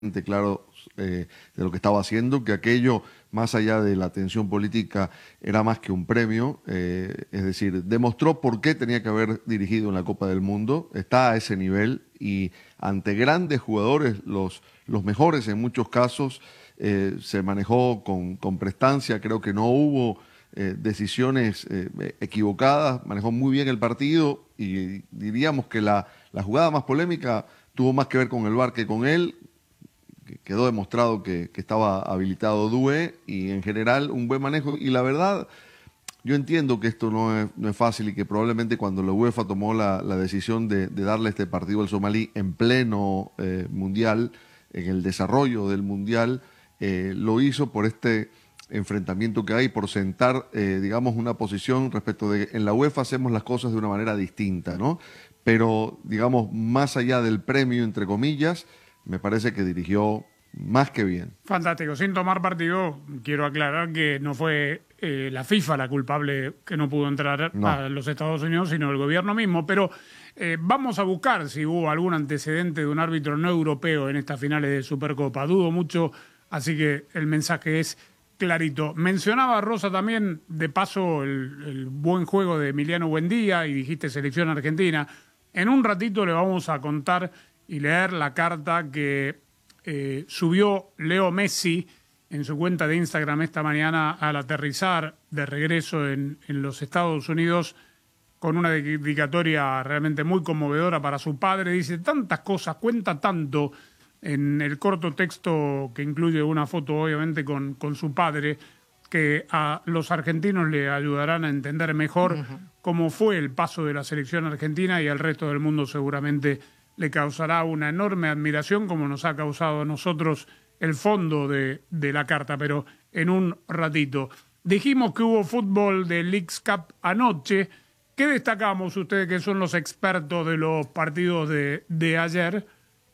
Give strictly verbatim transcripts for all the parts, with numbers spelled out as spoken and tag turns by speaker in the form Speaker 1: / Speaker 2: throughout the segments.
Speaker 1: claro eh, de lo que estaba haciendo, que aquello, más allá de la tensión política, era más que un premio, eh, es decir, demostró por qué tenía que haber dirigido en la Copa del Mundo, está a ese nivel y ante grandes jugadores, los, los mejores en muchos casos, eh, se manejó con, con prestancia, creo que no hubo eh, decisiones eh, equivocadas, manejó muy bien el partido y diríamos que la, la jugada más polémica tuvo más que ver con el V A R que con él. Quedó demostrado que, que estaba habilitado Doué y en general un buen manejo. Y la verdad, yo entiendo que esto no es, no es fácil y que probablemente cuando la UEFA tomó la, la decisión de, de darle este partido al somalí en pleno eh, mundial, en el desarrollo del mundial, eh, lo hizo por este enfrentamiento que hay, por sentar, eh, digamos, una posición respecto de en la UEFA hacemos las cosas de una manera distinta, ¿no? Pero, digamos, más allá del premio, entre comillas, me parece que dirigió más que bien.
Speaker 2: Fantástico. Sin tomar partido, quiero aclarar que no fue eh, la FIFA la culpable que no pudo entrar no. a los Estados Unidos, sino el gobierno mismo. Pero eh, vamos a buscar si hubo algún antecedente de un árbitro no europeo en estas finales de Supercopa. Dudo mucho, así que el mensaje es clarito. Mencionaba Rosa también, de paso, el, el buen juego de Emiliano Buendía y dijiste selección argentina. En un ratito le vamos a contar y leer la carta que eh, subió Leo Messi en su cuenta de Instagram esta mañana al aterrizar de regreso en, en los Estados Unidos, con una dedicatoria realmente muy conmovedora para su padre. Dice tantas cosas, cuenta tanto en el corto texto que incluye una foto obviamente con, con su padre, que a los argentinos le ayudarán a entender mejor uh-huh. cómo fue el paso de la selección argentina y al resto del mundo seguramente le causará una enorme admiración, como nos ha causado a nosotros el fondo de, de la carta, pero en un ratito. Dijimos que hubo fútbol de Leagues Cup anoche. ¿Qué destacamos ustedes que son los expertos de los partidos de, de ayer?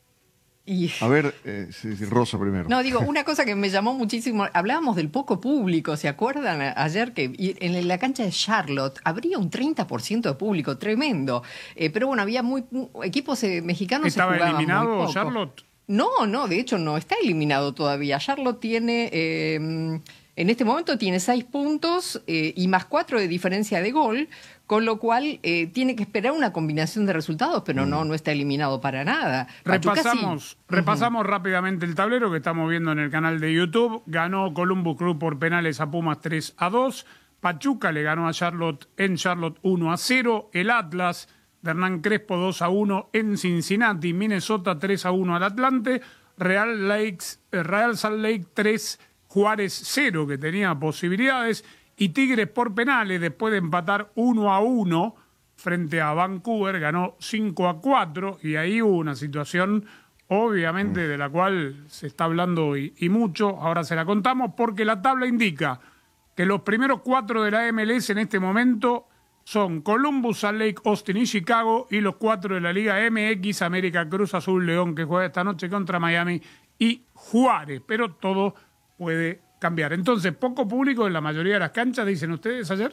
Speaker 1: Y... A ver, eh, sí, sí, Rosa primero.
Speaker 3: No, digo, una cosa que me llamó muchísimo, hablábamos del poco público, ¿se acuerdan? Ayer que en la cancha de Charlotte habría un treinta por ciento de público, tremendo. Eh, pero bueno, había muy equipos eh, mexicanos.
Speaker 2: ¿Estaba se eliminado Charlotte?
Speaker 3: No, no, de hecho no está eliminado todavía. Charlotte tiene, eh, en este momento tiene seis puntos eh, y más cuatro de diferencia de gol, con lo cual eh, tiene que esperar una combinación de resultados, pero mm. no, no está eliminado para nada.
Speaker 2: Repasamos,
Speaker 3: sí.
Speaker 2: repasamos
Speaker 3: uh-huh.
Speaker 2: rápidamente el tablero que estamos viendo en el canal de YouTube. Ganó Columbus Crew por penales a Pumas tres a dos. Pachuca le ganó a Charlotte en Charlotte uno a cero. El Atlas de Hernán Crespo dos a uno en Cincinnati. Minnesota tres a uno al Atlante. Real, Lakes, Real Salt Lake tres, Juárez cero, que tenía posibilidades. Y Tigres por penales, después de empatar uno a uno frente a Vancouver, ganó cinco a cuatro, y ahí hubo una situación, obviamente, de la cual se está hablando y, y mucho. Ahora se la contamos porque la tabla indica que los primeros cuatro de la M L S en este momento son Columbus, Salt Lake, Austin y Chicago, y los cuatro de la Liga M X, América, Cruz Azul, León, que juega esta noche contra Miami, y Juárez, pero todo puede cambiar. Entonces, poco público en la mayoría de las canchas, dicen ustedes ayer.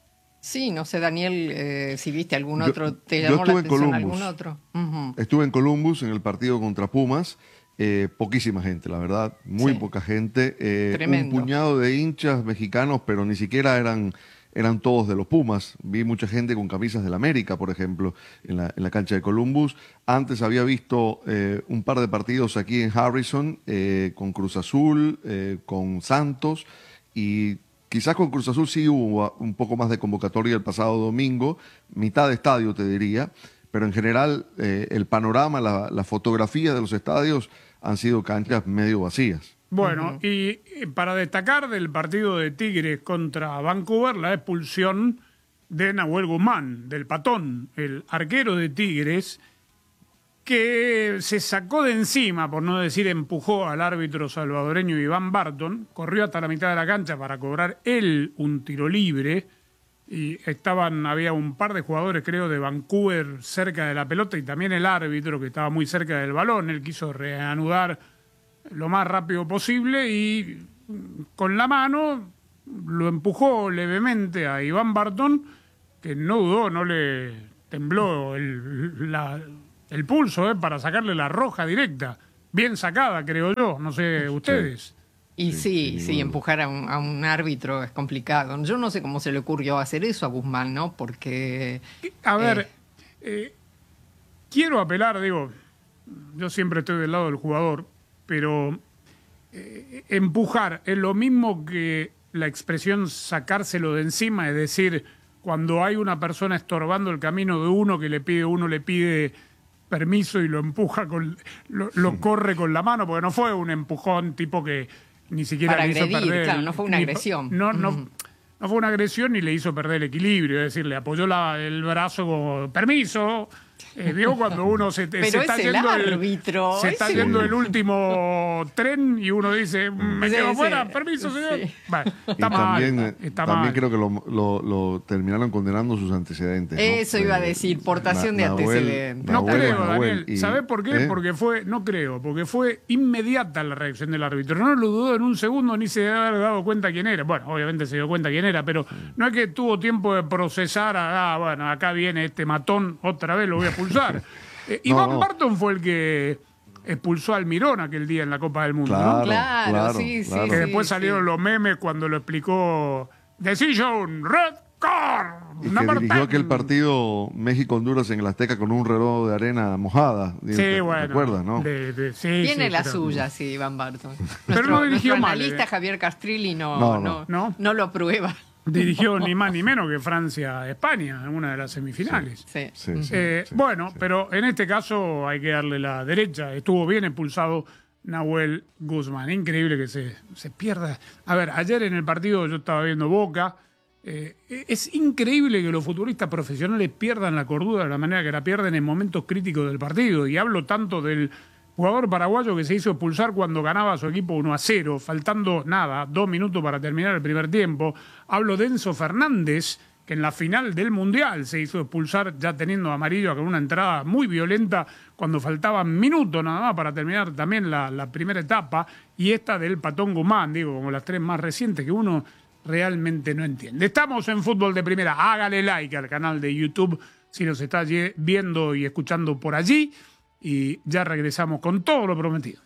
Speaker 3: Sí, no sé, Daniel, eh, si viste algún otro,
Speaker 1: yo,
Speaker 3: ¿te llamó
Speaker 1: yo
Speaker 3: la
Speaker 1: atención
Speaker 3: algún otro? Uh-huh.
Speaker 1: Estuve en Columbus en el partido contra Pumas, eh, poquísima gente, la verdad, muy sí. poca gente, eh, un puñado de hinchas mexicanos, pero ni siquiera eran, eran todos de los Pumas. Vi mucha gente con camisas del América, por ejemplo, en la, en la cancha de Columbus. Antes había visto eh, un par de partidos aquí en Harrison, eh, con Cruz Azul, eh, con Santos, y quizás con Cruz Azul sí hubo un poco más de convocatoria el pasado domingo, mitad de estadio te diría, pero en general eh, el panorama, la, la fotografía de los estadios han sido canchas medio vacías.
Speaker 2: Bueno, uh-huh. y para destacar del partido de Tigres contra Vancouver, la expulsión de Nahuel Guzmán, del Patón, el arquero de Tigres, que se sacó de encima, por no decir empujó al árbitro salvadoreño Iván Barton, corrió hasta la mitad de la cancha para cobrar él un tiro libre, y estaban, había un par de jugadores, creo, de Vancouver cerca de la pelota, y también el árbitro que estaba muy cerca del balón. Él quiso reanudar lo más rápido posible y con la mano lo empujó levemente a Iván Barton, que no dudó, no le tembló el, la, el pulso eh, para sacarle la roja directa. bien sacada, creo yo, no sé, ustedes.
Speaker 3: Y sí, sí, sí empujar a un, a un árbitro es complicado. Yo no sé cómo se le ocurrió hacer eso a Guzmán, ¿no? Porque...
Speaker 2: A ver, eh, eh, quiero apelar, digo, yo siempre estoy del lado del jugador, pero eh, empujar es lo mismo que la expresión sacárselo de encima, es decir, cuando hay una persona estorbando el camino de uno que le pide, uno le pide permiso y lo empuja, con, lo, lo corre con la mano, porque no fue un empujón tipo que ni siquiera
Speaker 3: Para
Speaker 2: le hizo
Speaker 3: agredir,
Speaker 2: perder.
Speaker 3: claro, no fue una
Speaker 2: ni,
Speaker 3: agresión.
Speaker 2: No, no,
Speaker 3: Mm.
Speaker 2: no fue una agresión ni le hizo perder el equilibrio, es decir, le apoyó la, el brazo como permiso. Eh, digo, cuando uno se,
Speaker 3: Pero
Speaker 2: se
Speaker 3: es
Speaker 2: está
Speaker 3: el
Speaker 2: yendo
Speaker 3: árbitro,
Speaker 2: se
Speaker 3: es
Speaker 2: está
Speaker 3: el-
Speaker 2: yendo el último tren y uno dice, me
Speaker 3: Sí,
Speaker 2: quedo
Speaker 3: sí.
Speaker 2: fuera, permiso, señor.
Speaker 3: Sí.
Speaker 2: Bueno,
Speaker 1: Y
Speaker 2: está
Speaker 1: también,
Speaker 2: mal.
Speaker 1: eh,
Speaker 2: Está
Speaker 1: también
Speaker 2: mal.
Speaker 1: creo que lo, lo, lo terminaron condenando sus antecedentes, ¿no?
Speaker 3: Eso iba a decir, portación de
Speaker 1: Nahuel-
Speaker 3: antecedentes.
Speaker 2: No
Speaker 1: Nahuel,
Speaker 2: creo,
Speaker 1: Nahuel,
Speaker 2: Daniel.
Speaker 1: y-
Speaker 2: ¿Sabés por qué?
Speaker 1: ¿eh?
Speaker 2: Porque fue, no creo, porque fue inmediata la reacción del árbitro. No lo dudó en un segundo ni se debe haber dado cuenta quién era. Bueno, obviamente se dio cuenta quién era, pero no es que tuvo tiempo de procesar, ah, bueno, acá viene este matón, otra vez lo voy a expulsar. Eh,
Speaker 1: No,
Speaker 2: Iván
Speaker 1: no.
Speaker 2: Barton fue el que expulsó a Almirón aquel día en la Copa del Mundo,
Speaker 1: Claro,
Speaker 2: ¿no?
Speaker 3: Claro,
Speaker 1: claro,
Speaker 3: sí, sí,
Speaker 1: claro.
Speaker 2: Que
Speaker 3: sí.
Speaker 2: después salieron los memes cuando lo explicó Decision, Red Card.
Speaker 1: Y que
Speaker 2: number
Speaker 1: dirigió
Speaker 2: ten.
Speaker 1: aquel partido México-Honduras en el Azteca con un reloj de arena mojada.
Speaker 2: Sí,
Speaker 1: ¿Te
Speaker 2: bueno.
Speaker 1: recuerdas, no?
Speaker 2: de- de- sí,
Speaker 3: Tiene
Speaker 2: sí,
Speaker 3: la
Speaker 2: pero-
Speaker 3: suya, sí, Iván Barton.
Speaker 2: Pero
Speaker 3: Nuestro,
Speaker 2: no dirigió
Speaker 3: nuestro
Speaker 2: mal,
Speaker 3: analista
Speaker 2: eh.
Speaker 3: Javier Castrilli no,
Speaker 1: No,
Speaker 3: no,
Speaker 1: no.
Speaker 3: no.
Speaker 2: ¿No?
Speaker 3: lo aprueba.
Speaker 2: Dirigió ni más ni menos que Francia-España en una de las semifinales.
Speaker 3: Sí.
Speaker 1: Sí, sí,
Speaker 2: Eh,
Speaker 1: sí,
Speaker 2: bueno,
Speaker 1: sí.
Speaker 2: pero en este caso hay que darle la derecha. Estuvo bien expulsado Nahuel Guzmán. Increíble que se, se pierda. A ver, ayer en el partido yo estaba viendo Boca. Eh, es increíble que los futbolistas profesionales pierdan la cordura de la manera que la pierden en momentos críticos del partido. Y hablo tanto del jugador paraguayo que se hizo expulsar cuando ganaba a su equipo uno a cero, faltando nada, dos minutos para terminar el primer tiempo. Hablo de Enzo Fernández, que en la final del Mundial se hizo expulsar ya teniendo amarillo con una entrada muy violenta cuando faltaban minutos nada más para terminar también la, la primera etapa. Y esta del Patón Guzmán, digo, como las tres más recientes que uno realmente no entiende. Estamos en Fútbol de Primera. Hágale like al canal de YouTube si nos está ye- viendo y escuchando por allí. Y ya regresamos con todo lo prometido.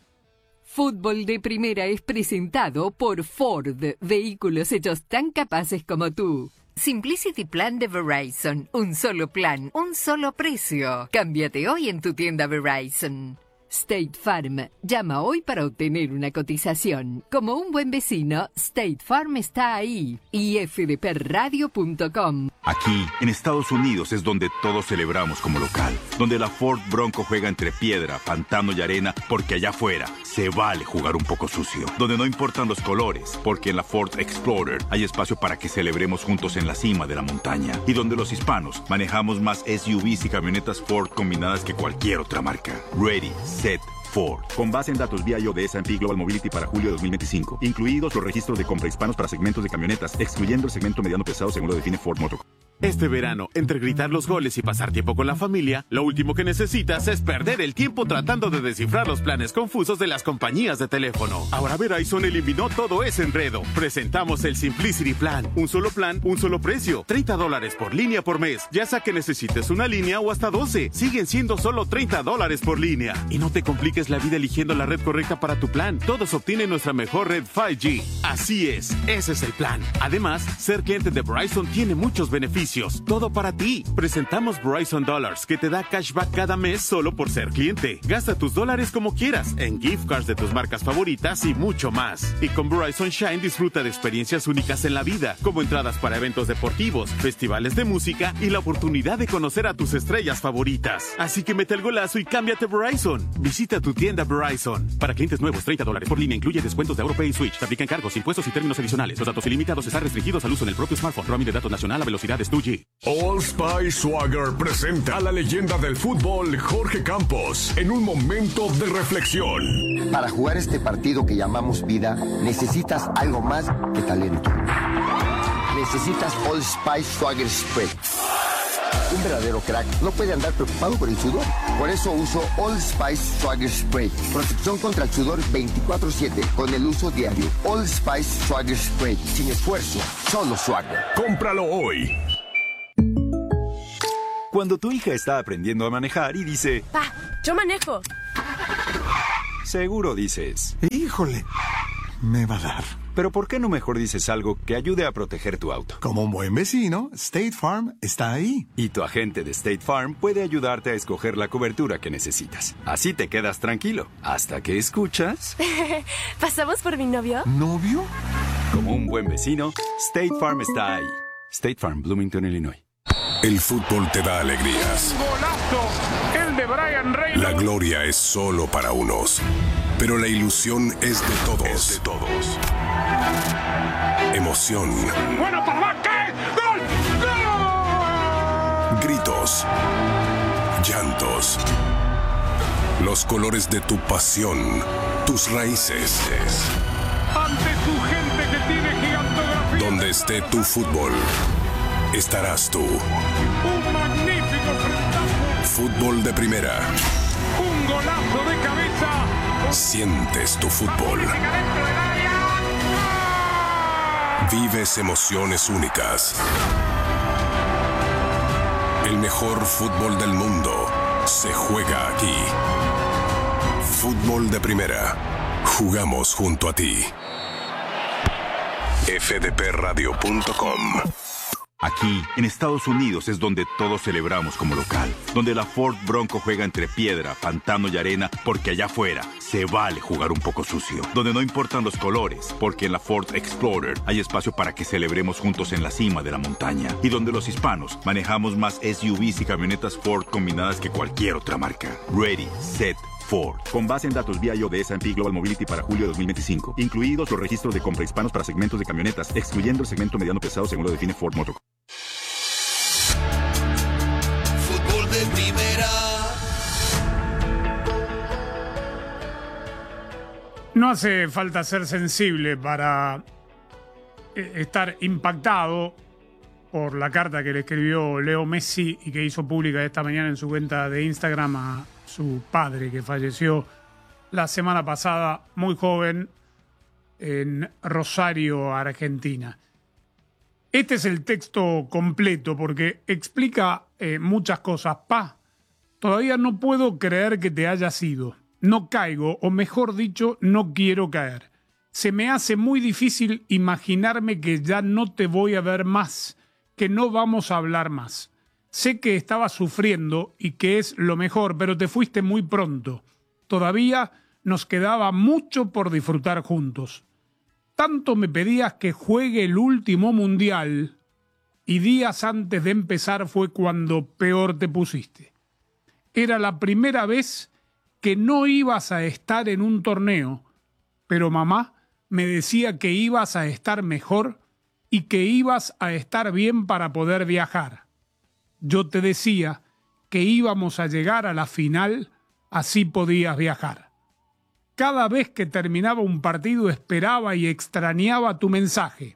Speaker 4: Fútbol de Primera es presentado por Ford, vehículos hechos tan capaces como tú. Simplicity Plan de Verizon, un solo plan, un solo precio. Cámbiate hoy en tu tienda Verizon. State Farm, llama hoy para obtener una cotización. Como un buen vecino, State Farm está ahí. y f d p radio punto com.
Speaker 5: Aquí, en Estados Unidos, es donde todos celebramos como local. Donde la Ford Bronco juega entre piedra, pantano y arena, porque allá afuera se vale jugar un poco sucio. Donde no importan los colores, porque en la Ford Explorer hay espacio para que celebremos juntos en la cima de la montaña. Y donde los hispanos manejamos más S U Vs y camionetas Ford combinadas que cualquier otra marca. Ready, set, Ford. Con base en datos V I O de S and P Global Mobility para julio de dos mil veinticinco. Incluidos los registros de compra hispanos para segmentos de camionetas, excluyendo el segmento mediano pesado según lo define Ford Motor.
Speaker 6: Este verano, entre gritar los goles y pasar tiempo con la familia, lo último que necesitas es perder el tiempo tratando de descifrar los planes confusos de las compañías de teléfono. Ahora Verizon eliminó todo ese enredo. Presentamos el Simplicity Plan. Un solo plan, un solo precio. treinta dólares por línea por mes. Ya sea que necesites una línea o hasta doce. Siguen siendo solo treinta dólares por línea. Y no te compliques la vida eligiendo la red correcta para tu plan. Todos obtienen nuestra mejor red cinco G. Así es, ese es el plan. Además, ser cliente de Verizon tiene muchos beneficios. Todo para ti. Presentamos Verizon Dollars, que te da cashback cada mes solo por ser cliente. Gasta tus dólares como quieras, en gift cards de tus marcas favoritas y mucho más. Y con Verizon Shine disfruta de experiencias únicas en la vida, como entradas para eventos deportivos, festivales de música y la oportunidad de conocer a tus estrellas favoritas. Así que mete el golazo y cámbiate Verizon. Visita tu tienda Verizon. Para clientes nuevos, treinta dólares por línea incluye descuentos de AuroPay y Switch. Te aplican cargos, impuestos y términos adicionales. Los datos ilimitados están restringidos al uso en el propio smartphone. Roaming de datos nacional a velocidades dos G.
Speaker 7: Old Spice Swagger presenta a la leyenda del fútbol Jorge Campos en un momento de reflexión.
Speaker 8: Para jugar este partido que llamamos vida, necesitas algo más que talento. Necesitas Old Spice Swagger Spray. Un verdadero crack no puede andar preocupado por el sudor. Por eso uso Old Spice Swagger Spray. Protección contra el sudor veinticuatro siete con el uso diario. Old Spice Swagger Spray. Sin esfuerzo, solo swagger.
Speaker 7: Cómpralo hoy.
Speaker 9: Cuando tu hija está aprendiendo a manejar y dice,
Speaker 10: Pa, yo manejo.
Speaker 9: Seguro dices,
Speaker 10: híjole, me va a dar.
Speaker 9: Pero ¿por qué no mejor dices algo que ayude a proteger tu auto?
Speaker 10: Como un buen vecino, State Farm está ahí.
Speaker 9: Y tu agente de State Farm puede ayudarte a escoger la cobertura que necesitas. Así te quedas tranquilo, hasta que escuchas...
Speaker 11: ¿Pasamos por mi novio?
Speaker 10: ¿Novio?
Speaker 9: Como un buen vecino, State Farm está ahí. State Farm, Bloomington, Illinois.
Speaker 7: El fútbol te da alegrías.
Speaker 2: ¡Golazo! El de Brian Reynolds.
Speaker 7: La gloria es solo para unos, pero la ilusión es de todos. Es de todos. Emoción.
Speaker 2: ¡Bueno, para qué! ¡Gol! ¡Gol!
Speaker 7: Gritos. Llantos. Los colores de tu pasión. Tus raíces.
Speaker 2: Ante tu gente que tiene gigantografía.
Speaker 7: Donde esté tu fútbol, estarás tú.
Speaker 2: Un magnífico frentazo.
Speaker 7: Fútbol de primera.
Speaker 2: Un golazo de cabeza.
Speaker 7: Sientes tu fútbol. Vives emociones únicas. El mejor fútbol del mundo se juega aquí. Fútbol de primera. Jugamos junto a ti. F D P radio punto com.
Speaker 5: Aquí, en Estados Unidos, es donde todos celebramos como local. Donde la Ford Bronco juega entre piedra, pantano y arena, porque allá afuera se vale jugar un poco sucio. Donde no importan los colores, porque en la Ford Explorer hay espacio para que celebremos juntos en la cima de la montaña. Y donde los hispanos manejamos más S U Vs y camionetas Ford combinadas que cualquier otra marca. Ready, set, Ford. Con base en datos B I O de S and P Global Mobility para julio de dos mil veinticinco, incluidos los registros de compra hispanos para segmentos de camionetas, excluyendo el segmento mediano pesado según lo define Ford Motor.
Speaker 12: Fútbol de primera.
Speaker 2: No hace falta ser sensible para estar impactado por la carta que le escribió Leo Messi y que hizo pública esta mañana en su cuenta de Instagram a su padre, que falleció la semana pasada, muy joven, en Rosario, Argentina. Este es el texto completo porque explica eh, muchas cosas. Pa, todavía no puedo creer que te hayas ido. No caigo, o mejor dicho, no quiero caer. Se me hace muy difícil imaginarme que ya no te voy a ver más, que no vamos a hablar más. Sé que estabas sufriendo y que es lo mejor, pero te fuiste muy pronto. Todavía nos quedaba mucho por disfrutar juntos. Tanto me pedías que juegue el último mundial y días antes de empezar fue cuando peor te pusiste. Era la primera vez que no ibas a estar en un torneo, pero mamá me decía que ibas a estar mejor y que ibas a estar bien para poder viajar. Yo te decía que íbamos a llegar a la final, así podías viajar. Cada vez que terminaba un partido esperaba y extrañaba tu mensaje.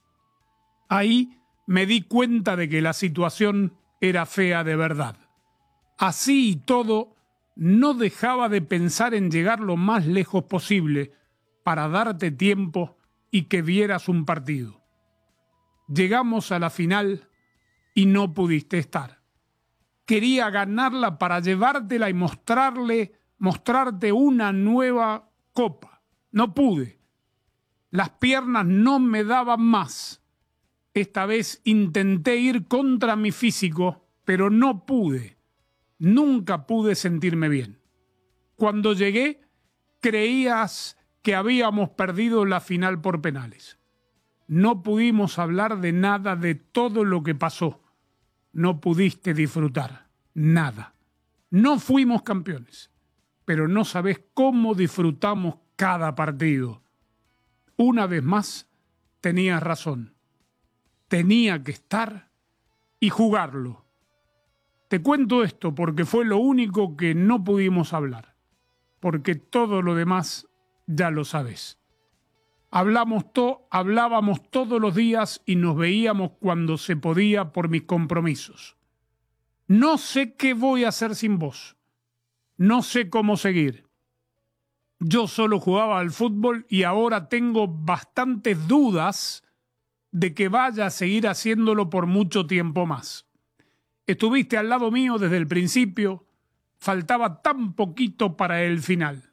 Speaker 2: Ahí me di cuenta de que la situación era fea de verdad. Así y todo, no dejaba de pensar en llegar lo más lejos posible para darte tiempo y que vieras un partido. Llegamos a la final y no pudiste estar. Quería ganarla para llevártela y mostrarle, mostrarte una nueva copa. No pude. Las piernas no me daban más. Esta vez intenté ir contra mi físico, pero no pude. Nunca pude sentirme bien. Cuando llegué, creías que habíamos perdido la final por penales. No pudimos hablar de nada de todo lo que pasó. No pudiste disfrutar nada. No fuimos campeones, pero no sabés cómo disfrutamos cada partido. Una vez más, tenías razón. Tenía que estar y jugarlo. Te cuento esto porque fue lo único que no pudimos hablar, porque todo lo demás ya lo sabés. Hablamos to, hablábamos todos los días y nos veíamos cuando se podía por mis compromisos. No sé qué voy a hacer sin vos. No sé cómo seguir. Yo solo jugaba al fútbol y ahora tengo bastantes dudas de que vaya a seguir haciéndolo por mucho tiempo más. Estuviste al lado mío desde el principio, faltaba tan poquito para el final.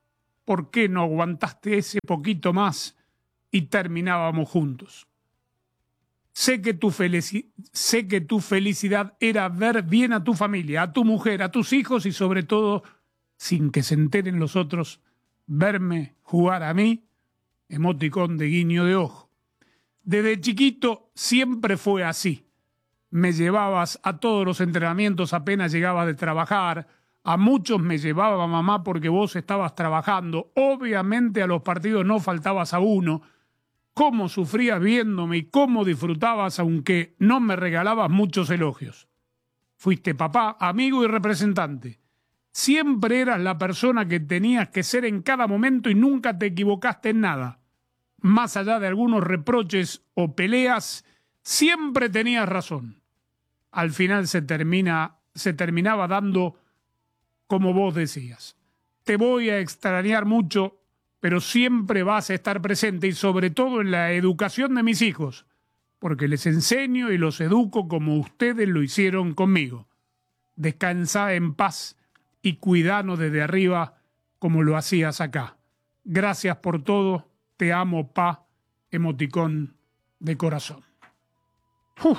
Speaker 2: por qué no aguantaste ese poquito más y terminábamos juntos. Sé que, tu felici- sé que tu felicidad era ver bien a tu familia, a tu mujer, a tus hijos y sobre todo, sin que se enteren los otros, verme jugar a mí, emoticón de guiño de ojo. Desde chiquito siempre fue así. Me llevabas a todos los entrenamientos apenas llegabas de trabajar, a muchos me llevaba mamá porque vos estabas trabajando, obviamente a los partidos no faltabas a uno. Cómo sufrías viéndome y cómo disfrutabas aunque no me regalabas muchos elogios. Fuiste papá, amigo y representante. Siempre eras la persona que tenías que ser en cada momento y nunca te equivocaste en nada. Más allá de algunos reproches o peleas, siempre tenías razón. Al final se termina, se terminaba dando como vos decías. Te voy a extrañar mucho, pero siempre vas a estar presente y sobre todo en la educación de mis hijos, porque les enseño y los educo como ustedes lo hicieron conmigo. Descansa en paz y cuidanos desde arriba como lo hacías acá. Gracias por todo, te amo, pa, emoticón de corazón. Uf.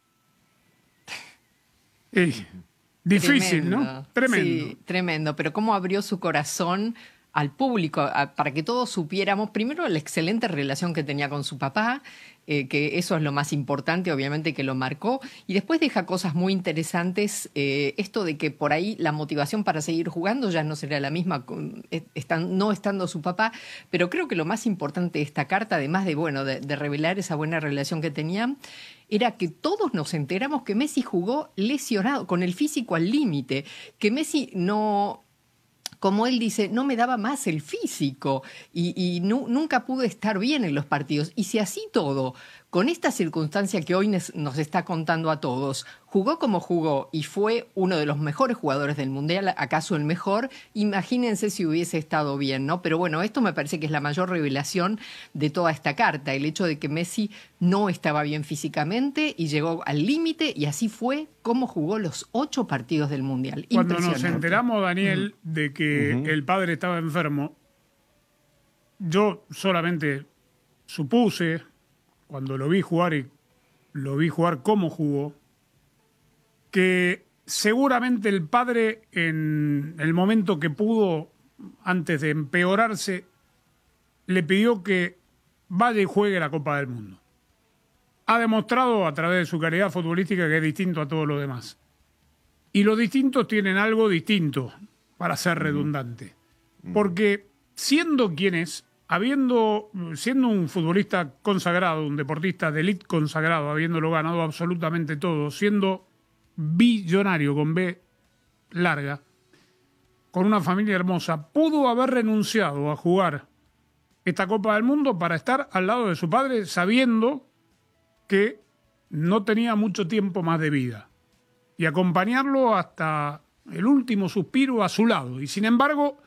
Speaker 2: Eh, difícil,
Speaker 3: Tremendo.
Speaker 2: ¿no? Tremendo.
Speaker 3: Sí, tremendo, pero cómo abrió su corazón al público, a, para que todos supiéramos, primero, la excelente relación que tenía con su papá, eh, que eso es lo más importante, obviamente, que lo marcó, y después deja cosas muy interesantes, eh, esto de que por ahí la motivación para seguir jugando ya no será la misma, con, están, no estando su papá, pero creo que lo más importante de esta carta, además de, bueno, de, de revelar esa buena relación que tenían, era que todos nos enteramos que Messi jugó lesionado, con el físico al límite, que Messi no... Como él dice, no me daba más el físico y, y nu, nunca pude estar bien en los partidos. Y si así todo, con esta circunstancia que hoy nos está contando a todos, jugó como jugó y fue uno de los mejores jugadores del Mundial, acaso el mejor, imagínense si hubiese estado bien, ¿no? Pero bueno, esto me parece que es la mayor revelación de toda esta carta, el hecho de que Messi no estaba bien físicamente y llegó al límite y así fue como jugó los ocho partidos del Mundial.
Speaker 2: Cuando nos enteramos, Daniel, uh-huh. de que uh-huh. el padre estaba enfermo, yo solamente supuse, cuando lo vi jugar y lo vi jugar como jugó, que seguramente el padre en el momento que pudo, antes de empeorarse, le pidió que vaya y juegue la Copa del Mundo. Ha demostrado a través de su calidad futbolística que es distinto a todos los demás. Y los distintos tienen algo distinto, para ser redundante. Porque siendo quien es, habiendo, siendo un futbolista consagrado, un deportista de élite consagrado, habiéndolo ganado absolutamente todo, siendo billonario con B larga, con una familia hermosa, pudo haber renunciado a jugar esta Copa del Mundo para estar al lado de su padre, sabiendo que no tenía mucho tiempo más de vida, y acompañarlo hasta el último suspiro a su lado. Y sin embargo,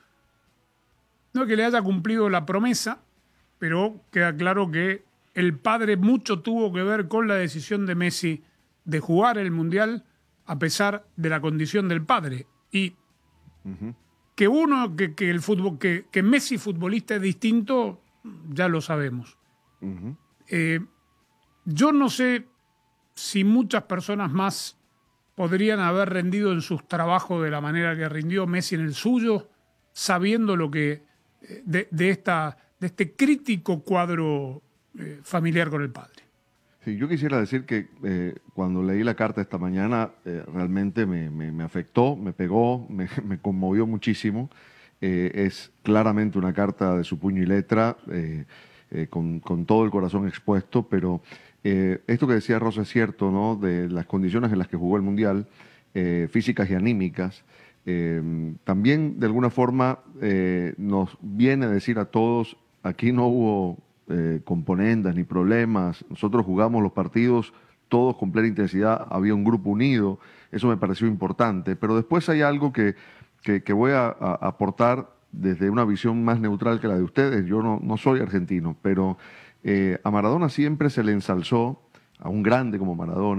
Speaker 2: no es que le haya cumplido la promesa, pero queda claro que el padre mucho tuvo que ver con la decisión de Messi de jugar el Mundial a pesar de la condición del padre. Y uh-huh. que uno, que, que el fútbol, que, que Messi futbolista es distinto, ya lo sabemos. Uh-huh. Eh, yo no sé si muchas personas más podrían haber rendido en sus trabajos de la manera que rindió Messi en el suyo, sabiendo lo que de, de, esta, de este crítico cuadro eh, familiar con el padre.
Speaker 1: Sí, yo quisiera decir que eh, cuando leí la carta esta mañana eh, realmente me, me, me afectó, me pegó, me, me conmovió muchísimo. Eh, es claramente una carta de su puño y letra, eh, eh, con, con todo el corazón expuesto, pero eh, esto que decía Rosa es cierto, ¿no? De las condiciones en las que jugó el Mundial, eh, físicas y anímicas. Eh, también, de alguna forma, eh, nos viene a decir a todos, aquí no hubo eh, componendas ni problemas, nosotros jugamos los partidos todos con plena intensidad, había un grupo unido, eso me pareció importante, pero después hay algo que, que, que voy a, a aportar desde una visión más neutral que la de ustedes. Yo no, no soy argentino, pero eh, a Maradona siempre se le ensalzó, a un grande como Maradona,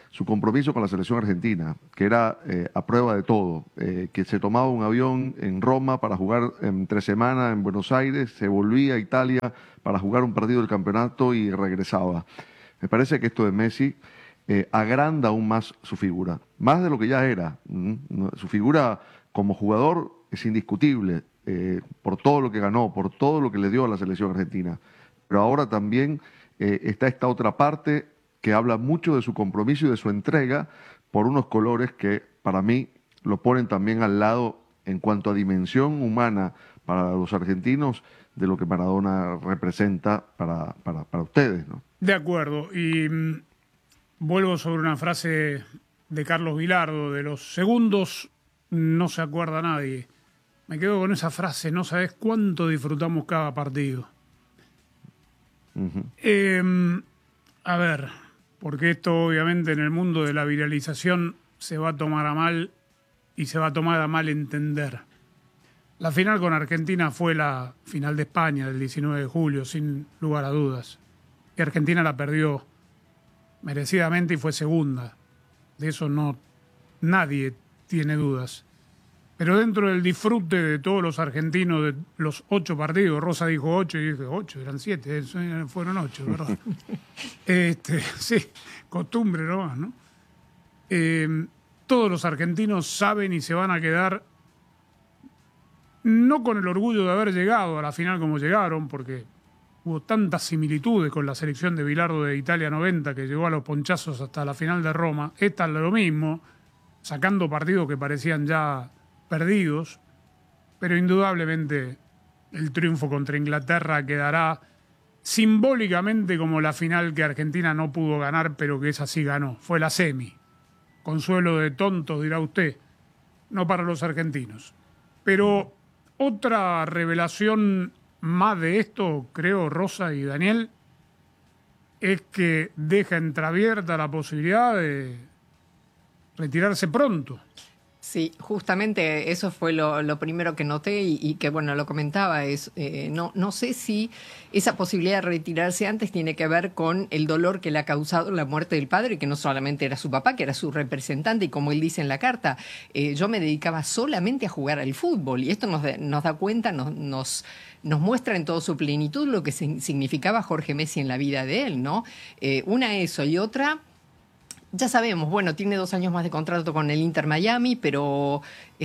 Speaker 1: su compromiso con la selección argentina, que era eh, a prueba de todo, eh, que se tomaba un avión en Roma para jugar entre semana en Buenos Aires, se volvía a Italia para jugar un partido del campeonato y regresaba. Me parece que esto de Messi eh, agranda aún más su figura, más de lo que ya era. ¿Mm? Su figura como jugador es indiscutible, eh, por todo lo que ganó, por todo lo que le dio a la selección argentina. Pero ahora también eh, está esta otra parte que habla mucho de su compromiso y de su entrega por unos colores que para mí lo ponen también al lado en cuanto a dimensión humana para los argentinos de lo que Maradona representa para, para, para ustedes, ¿no?
Speaker 2: De acuerdo. Y mmm, vuelvo sobre una frase de Carlos Vilardo, de los segundos no se acuerda nadie. Me quedo con esa frase, no sabes cuánto disfrutamos cada partido. Uh-huh. Eh, a ver, porque esto obviamente en el mundo de la viralización se va a tomar a mal y se va a tomar a mal entender. La final con Argentina fue la final de España del diecinueve de julio, sin lugar a dudas. Y Argentina la perdió merecidamente y fue segunda. De eso no nadie tiene dudas. Pero dentro del disfrute de todos los argentinos de los ocho partidos, Rosa dijo ocho y dije ocho, eran siete, fueron ocho, ¿verdad? este, sí, costumbre nomás, ¿no? Eh, todos los argentinos saben y se van a quedar no con el orgullo de haber llegado a la final como llegaron, porque hubo tantas similitudes con la selección de Bilardo de Italia noventa que llegó a los ponchazos hasta la final de Roma. Esta es lo mismo, sacando partidos que parecían ya perdidos, pero indudablemente el triunfo contra Inglaterra quedará simbólicamente como la final que Argentina no pudo ganar, pero que esa sí ganó. Fue la semi. Consuelo de tontos, dirá usted, no para los argentinos. Pero otra revelación más de esto, creo, Rosa y Daniel, es que deja entreabierta la posibilidad de retirarse pronto.
Speaker 3: Sí, justamente eso fue lo, lo primero que noté y, y que, bueno, lo comentaba, es eh, no, no sé si esa posibilidad de retirarse antes tiene que ver con el dolor que le ha causado la muerte del padre, que no solamente era su papá, que era su representante, y como él dice en la carta, eh, yo me dedicaba solamente a jugar al fútbol, y esto nos, nos da cuenta, nos, nos, nos muestra en toda su plenitud lo que significaba Jorge Messi en la vida de él, ¿no? Eh, una eso, y otra... Ya sabemos, bueno, tiene dos años más de contrato con el Inter Miami, pero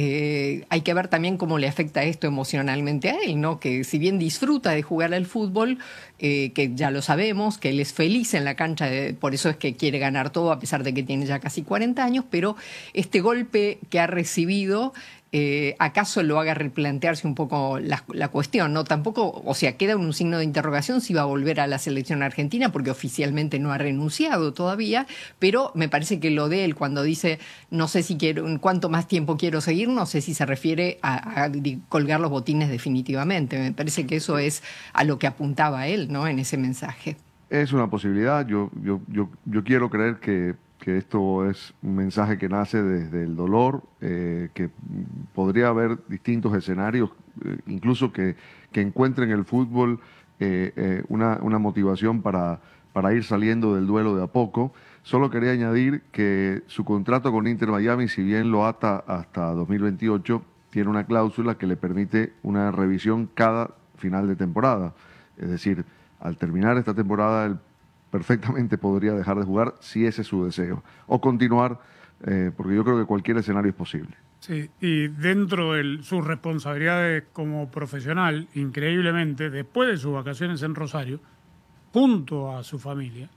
Speaker 3: eh, hay que ver también cómo le afecta esto emocionalmente a él, ¿no? Que si bien disfruta de jugar al fútbol, eh, que ya lo sabemos, que él es feliz en la cancha, de, por eso es que quiere ganar todo a pesar de que tiene ya casi cuarenta años, pero este golpe que ha recibido... Eh, acaso lo haga replantearse un poco la, la cuestión, ¿no? Tampoco, o sea, queda un signo de interrogación si va a volver a la selección argentina, porque oficialmente no ha renunciado todavía, pero me parece que lo de él cuando dice, no sé si quiero, cuánto más tiempo quiero seguir, no sé si se refiere a, a colgar los botines definitivamente. Me parece que eso es a lo que apuntaba él, ¿no? En ese mensaje.
Speaker 1: Es una posibilidad, yo, yo, yo, yo quiero creer que que esto es un mensaje que nace desde el dolor, eh, que podría haber distintos escenarios, eh, incluso que, que encuentren el fútbol eh, eh, una, una motivación para, para ir saliendo del duelo de a poco. Solo quería añadir que su contrato con Inter Miami, si bien lo ata hasta dos mil veintiocho, tiene una cláusula que le permite una revisión cada final de temporada. Es decir, al terminar esta temporada, el perfectamente podría dejar de jugar si ese es su deseo, o continuar, eh, porque yo creo que cualquier escenario es posible.
Speaker 2: Sí, y dentro de sus responsabilidades como profesional, increíblemente, después de sus vacaciones en Rosario, junto a su familia,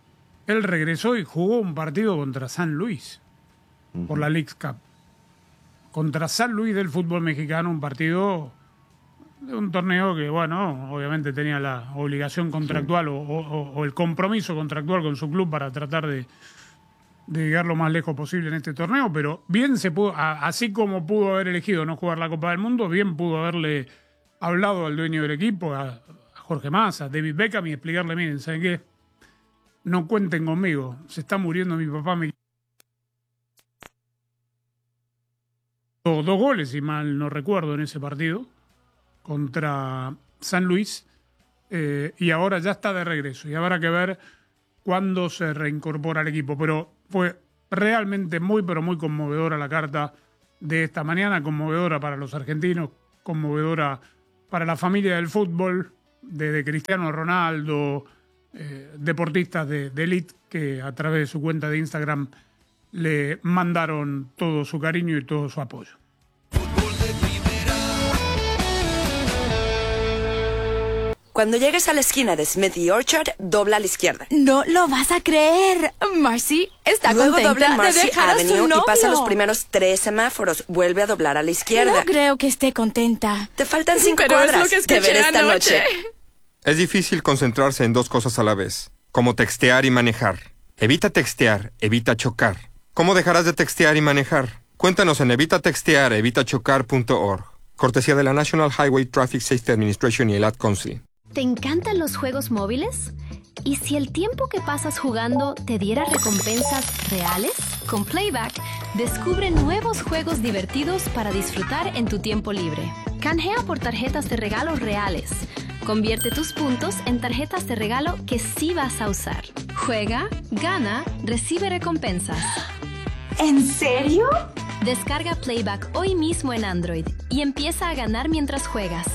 Speaker 2: él regresó y jugó un partido contra San Luis, uh-huh. por la Leagues Cup. Contra San Luis del fútbol mexicano, un partido... de un torneo que, bueno, obviamente tenía la obligación contractual sí. o, o, o el compromiso contractual con su club para tratar de, de llegar lo más lejos posible en este torneo, pero bien se pudo, a, así como pudo haber elegido no jugar la Copa del Mundo, bien pudo haberle hablado al dueño del equipo, a, a Jorge Massa, a David Beckham, y explicarle, miren, ¿saben qué? No cuenten conmigo, se está muriendo mi papá. Mi... Dos, dos goles, si mal no recuerdo, en ese partido contra San Luis, eh, y ahora ya está de regreso y habrá que ver cuándo se reincorpora al equipo, pero fue realmente muy, pero muy conmovedora la carta de esta mañana, conmovedora para los argentinos, conmovedora para la familia del fútbol, desde Cristiano Ronaldo, eh, deportistas de, de élite que a través de su cuenta de Instagram le mandaron todo su cariño y todo su apoyo.
Speaker 11: Cuando llegues a la esquina de Smith y Orchard, dobla a la izquierda.
Speaker 13: No lo vas a creer. Marcy está
Speaker 11: Luego
Speaker 13: contenta
Speaker 11: dobla en Marcy
Speaker 13: de dejar a su
Speaker 11: Avenue
Speaker 13: novio.
Speaker 11: y pasa los primeros tres semáforos. Vuelve a doblar a la izquierda.
Speaker 13: No creo que esté contenta.
Speaker 11: Te faltan cinco
Speaker 13: Pero
Speaker 11: cuadras.
Speaker 13: es lo que escuché
Speaker 11: Te veré esta
Speaker 13: anoche.
Speaker 11: noche.
Speaker 14: Es difícil concentrarse en dos cosas a la vez, como textear y manejar. Evita textear, evita chocar. ¿Cómo dejarás de textear y manejar? Cuéntanos en evita textear evita chocar punto org. Cortesía de la National Highway Traffic Safety Administration y el Ad Council.
Speaker 15: ¿Te encantan los juegos móviles? ¿Y si el tiempo que pasas jugando te diera recompensas reales? Con Playback, descubre nuevos juegos divertidos para disfrutar en tu tiempo libre. Canjea por tarjetas de regalo reales. Convierte tus puntos en tarjetas de regalo que sí vas a usar. Juega, gana, recibe recompensas.
Speaker 13: ¿En serio?
Speaker 15: Descarga Playback hoy mismo en Android y empieza a ganar mientras juegas.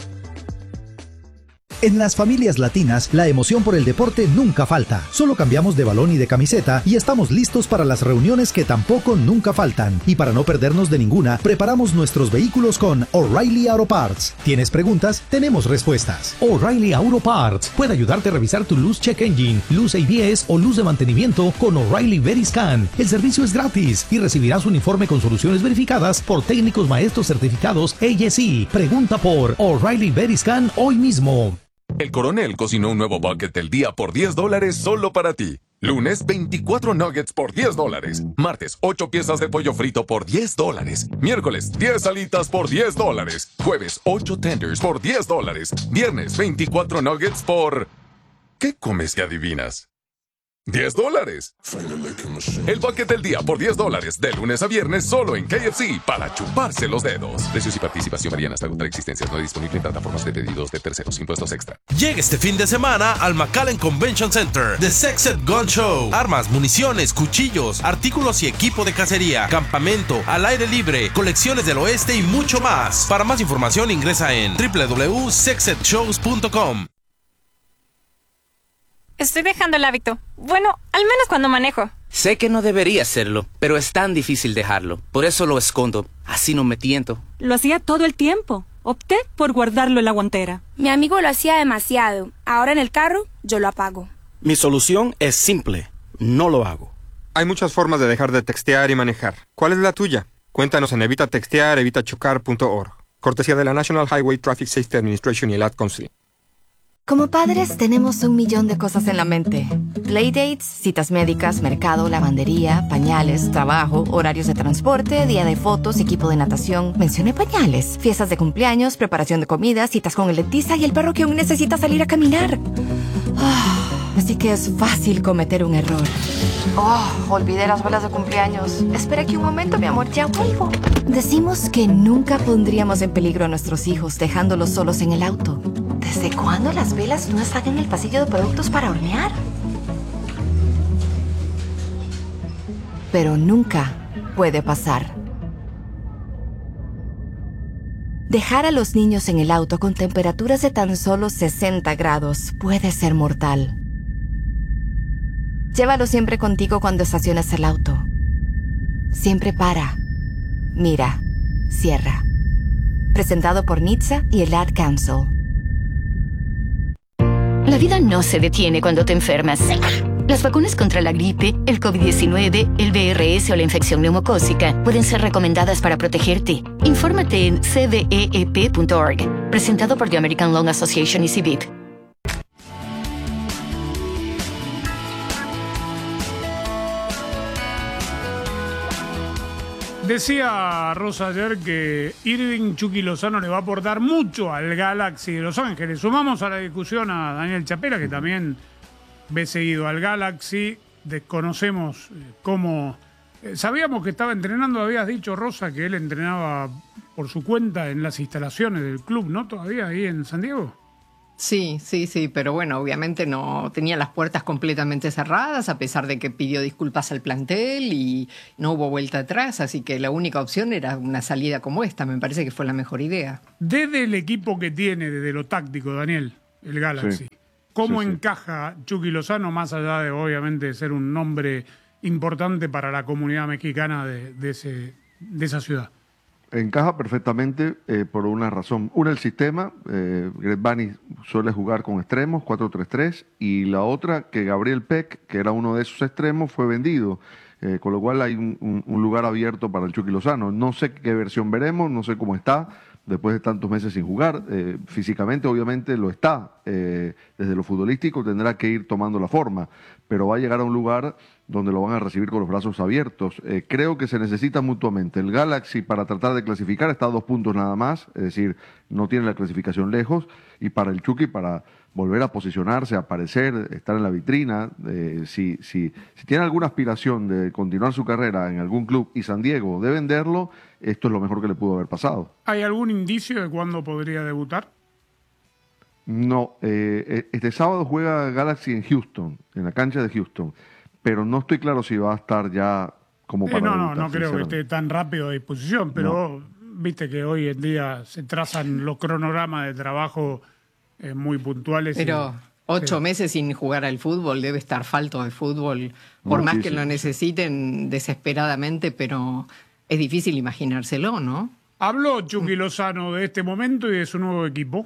Speaker 16: En las familias latinas, la emoción por el deporte nunca falta. Solo cambiamos de balón y de camiseta y estamos listos para las reuniones que tampoco nunca faltan. Y para no perdernos de ninguna, preparamos nuestros vehículos con O'Reilly Auto Parts. ¿Tienes preguntas? Tenemos respuestas. O'Reilly Auto Parts puede ayudarte a revisar tu luz check engine, luz A B S o luz de mantenimiento con O'Reilly Veriscan. El servicio es gratis y recibirás un informe con soluciones verificadas por técnicos maestros certificados A S E. Pregunta por O'Reilly Veriscan hoy mismo.
Speaker 17: El Coronel cocinó un nuevo bucket del día por diez dólares solo para ti. Lunes, veinticuatro nuggets por diez dólares. Martes, ocho piezas de pollo frito por diez dólares. Miércoles, diez alitas por diez dólares. Jueves, ocho tenders por diez dólares. Viernes, veinticuatro nuggets por... ¿Qué comes que adivinas? diez dólares. El bucket del día por diez dólares. De lunes a viernes solo en K F C para chuparse los dedos. Precios y participación varían hasta agotar existencias. No disponible en plataformas de pedidos de terceros. Impuestos extra.
Speaker 18: Llega este fin de semana al McAllen Convention Center. The Sexed Gun Show. Armas, municiones, cuchillos, artículos y equipo de cacería. Campamento, al aire libre, colecciones del oeste y mucho más. Para más información ingresa en w w w punto sexed shows punto com.
Speaker 19: Estoy dejando el hábito. Bueno, al menos cuando manejo.
Speaker 20: Sé que no debería hacerlo, pero es tan difícil dejarlo. Por eso lo escondo. Así no me tiento.
Speaker 21: Lo hacía todo el tiempo. Opté por guardarlo en la guantera.
Speaker 22: Mi amigo lo hacía demasiado. Ahora en el carro, yo lo apago.
Speaker 23: Mi solución es simple. No lo hago.
Speaker 14: Hay muchas formas de dejar de textear y manejar. ¿Cuál es la tuya? Cuéntanos en evita textear evita chocar punto org. Cortesía de la National Highway Traffic Safety Administration y el Ad Council.
Speaker 24: Como padres tenemos un millón de cosas en la mente. Playdates, citas médicas, mercado, lavandería, pañales, trabajo, horarios de transporte, día de fotos, equipo de natación. Mencioné pañales, fiestas de cumpleaños, preparación de comida, citas con el dentista y el perro que aún necesita salir a caminar. Oh, así que es fácil cometer un error. Oh, olvidé las velas de cumpleaños. Espera aquí un momento, mi amor, ya vuelvo. Decimos que nunca pondríamos en peligro a nuestros hijos dejándolos solos en el auto. ¿Desde cuándo las velas no están en el pasillo de productos para hornear? Pero nunca puede pasar. Dejar a los niños en el auto con temperaturas de tan solo sesenta grados puede ser mortal. Llévalo siempre contigo cuando estaciones el auto. Siempre para, mira, cierra. Presentado por N H T S A y el Ad Council.
Speaker 25: La vida no se detiene cuando te enfermas. Las vacunas contra la gripe, el COVID diecinueve, el V R S o la infección neumocócica pueden ser recomendadas para protegerte. Infórmate en c d e e p punto org. Presentado por The American Lung Association y C B I P.
Speaker 2: Decía Rosa ayer que Irving Chucky Lozano le va a aportar mucho al Galaxy de Los Ángeles. Sumamos a la discusión a Daniel Chapela, que también ve seguido al Galaxy. Desconocemos cómo... Sabíamos que estaba entrenando, habías dicho, Rosa, que él entrenaba por su cuenta en las instalaciones del club, ¿no? Todavía ahí en San Diego.
Speaker 3: Sí, sí, sí, pero bueno, obviamente no tenía las puertas completamente cerradas, a pesar de que pidió disculpas al plantel y no hubo vuelta atrás, así que la única opción era una salida como esta, me parece que fue la mejor idea.
Speaker 2: Desde el equipo que tiene, desde lo táctico, Daniel, el Galaxy, sí. ¿cómo sí, encaja sí. Chucky Lozano, más allá de obviamente ser un nombre importante para la comunidad mexicana de, de, ese, de esa ciudad?
Speaker 1: Encaja perfectamente eh, por una razón. Una, el sistema. Eh, Greg Vanney suele jugar con extremos, cuatro tres tres. Y la otra, que Gabriel Peck, que era uno de esos extremos, fue vendido. Eh, con lo cual hay un, un, un lugar abierto para el Chucky Lozano. No sé qué versión veremos, no sé cómo está, después de tantos meses sin jugar. Eh, físicamente, obviamente, lo está. Eh, desde lo futbolístico tendrá que ir tomando la forma. Pero va a llegar a un lugar donde lo van a recibir con los brazos abiertos. Eh, creo que se necesita mutuamente. El Galaxy, para tratar de clasificar, está a dos puntos nada más, es decir, no tiene la clasificación lejos, y para el Chucky, para volver a posicionarse, aparecer, estar en la vitrina, eh, si, si, si tiene alguna aspiración de continuar su carrera en algún club y San Diego de venderlo, esto es lo mejor que le pudo haber pasado.
Speaker 2: ¿Hay algún indicio de cuándo podría debutar?
Speaker 1: No, eh, este sábado juega Galaxy en Houston, en la cancha de Houston, pero no estoy claro si va a estar ya como para
Speaker 2: eh, No,
Speaker 1: debutar,
Speaker 2: no, no creo que esté tan rápido a disposición, pero no. Viste que hoy en día se trazan los cronogramas de trabajo eh, muy puntuales.
Speaker 3: Pero
Speaker 2: y,
Speaker 3: ocho
Speaker 2: sí.
Speaker 3: meses sin jugar al fútbol, debe estar falto de fútbol, por Muchísimo. más que lo necesiten desesperadamente, pero es difícil imaginárselo, ¿no?
Speaker 2: Habló Chucky Lozano de este momento y de su nuevo equipo.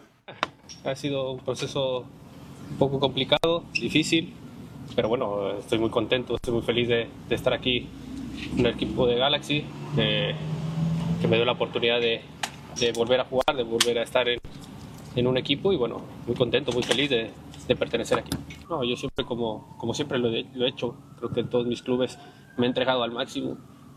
Speaker 4: Ha sido un proceso un poco complicado, difícil, pero bueno, estoy muy contento, estoy muy feliz de, de estar aquí en el equipo de Galaxy, de, que me dio la oportunidad de, de volver a jugar, de volver a estar en, en un equipo y bueno, muy contento, muy feliz de, de pertenecer aquí. No, yo siempre, como, como siempre lo he, lo he hecho, creo que en todos mis clubes me he entregado al máximo,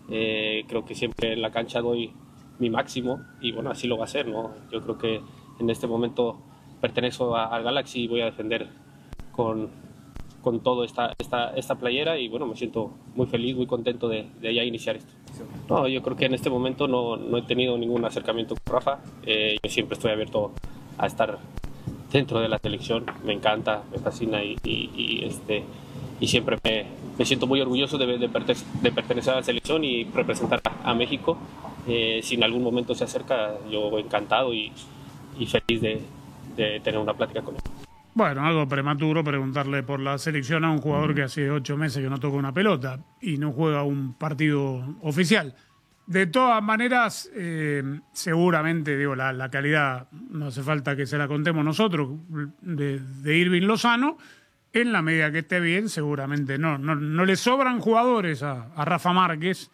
Speaker 4: eh, creo que siempre en la cancha doy mi máximo y bueno, así lo va a ser, ¿no? Yo creo que en este momento pertenezco al Galaxy y voy a defender con, con todo esta, esta, esta playera y bueno, me siento muy feliz, muy contento de, de ya iniciar esto. No, yo creo que en este momento no, no he tenido ningún acercamiento con Rafa, eh, yo siempre estoy abierto a estar dentro de la selección, me encanta, me fascina y, y, y, este, y siempre me, me siento muy orgulloso de, de, pertenecer, de pertenecer a la selección y representar a, a México. Eh, si en algún momento se acerca, yo encantado y, y feliz de de tener una plática con él.
Speaker 2: Bueno, algo prematuro preguntarle por la selección a un jugador que hace ocho meses que no toca una pelota y no juega un partido oficial. De todas maneras, eh, seguramente, digo, la, la calidad, no hace falta que se la contemos nosotros, de, de Irving Lozano, en la medida que esté bien, seguramente no. No, no le sobran jugadores a, a Rafa Márquez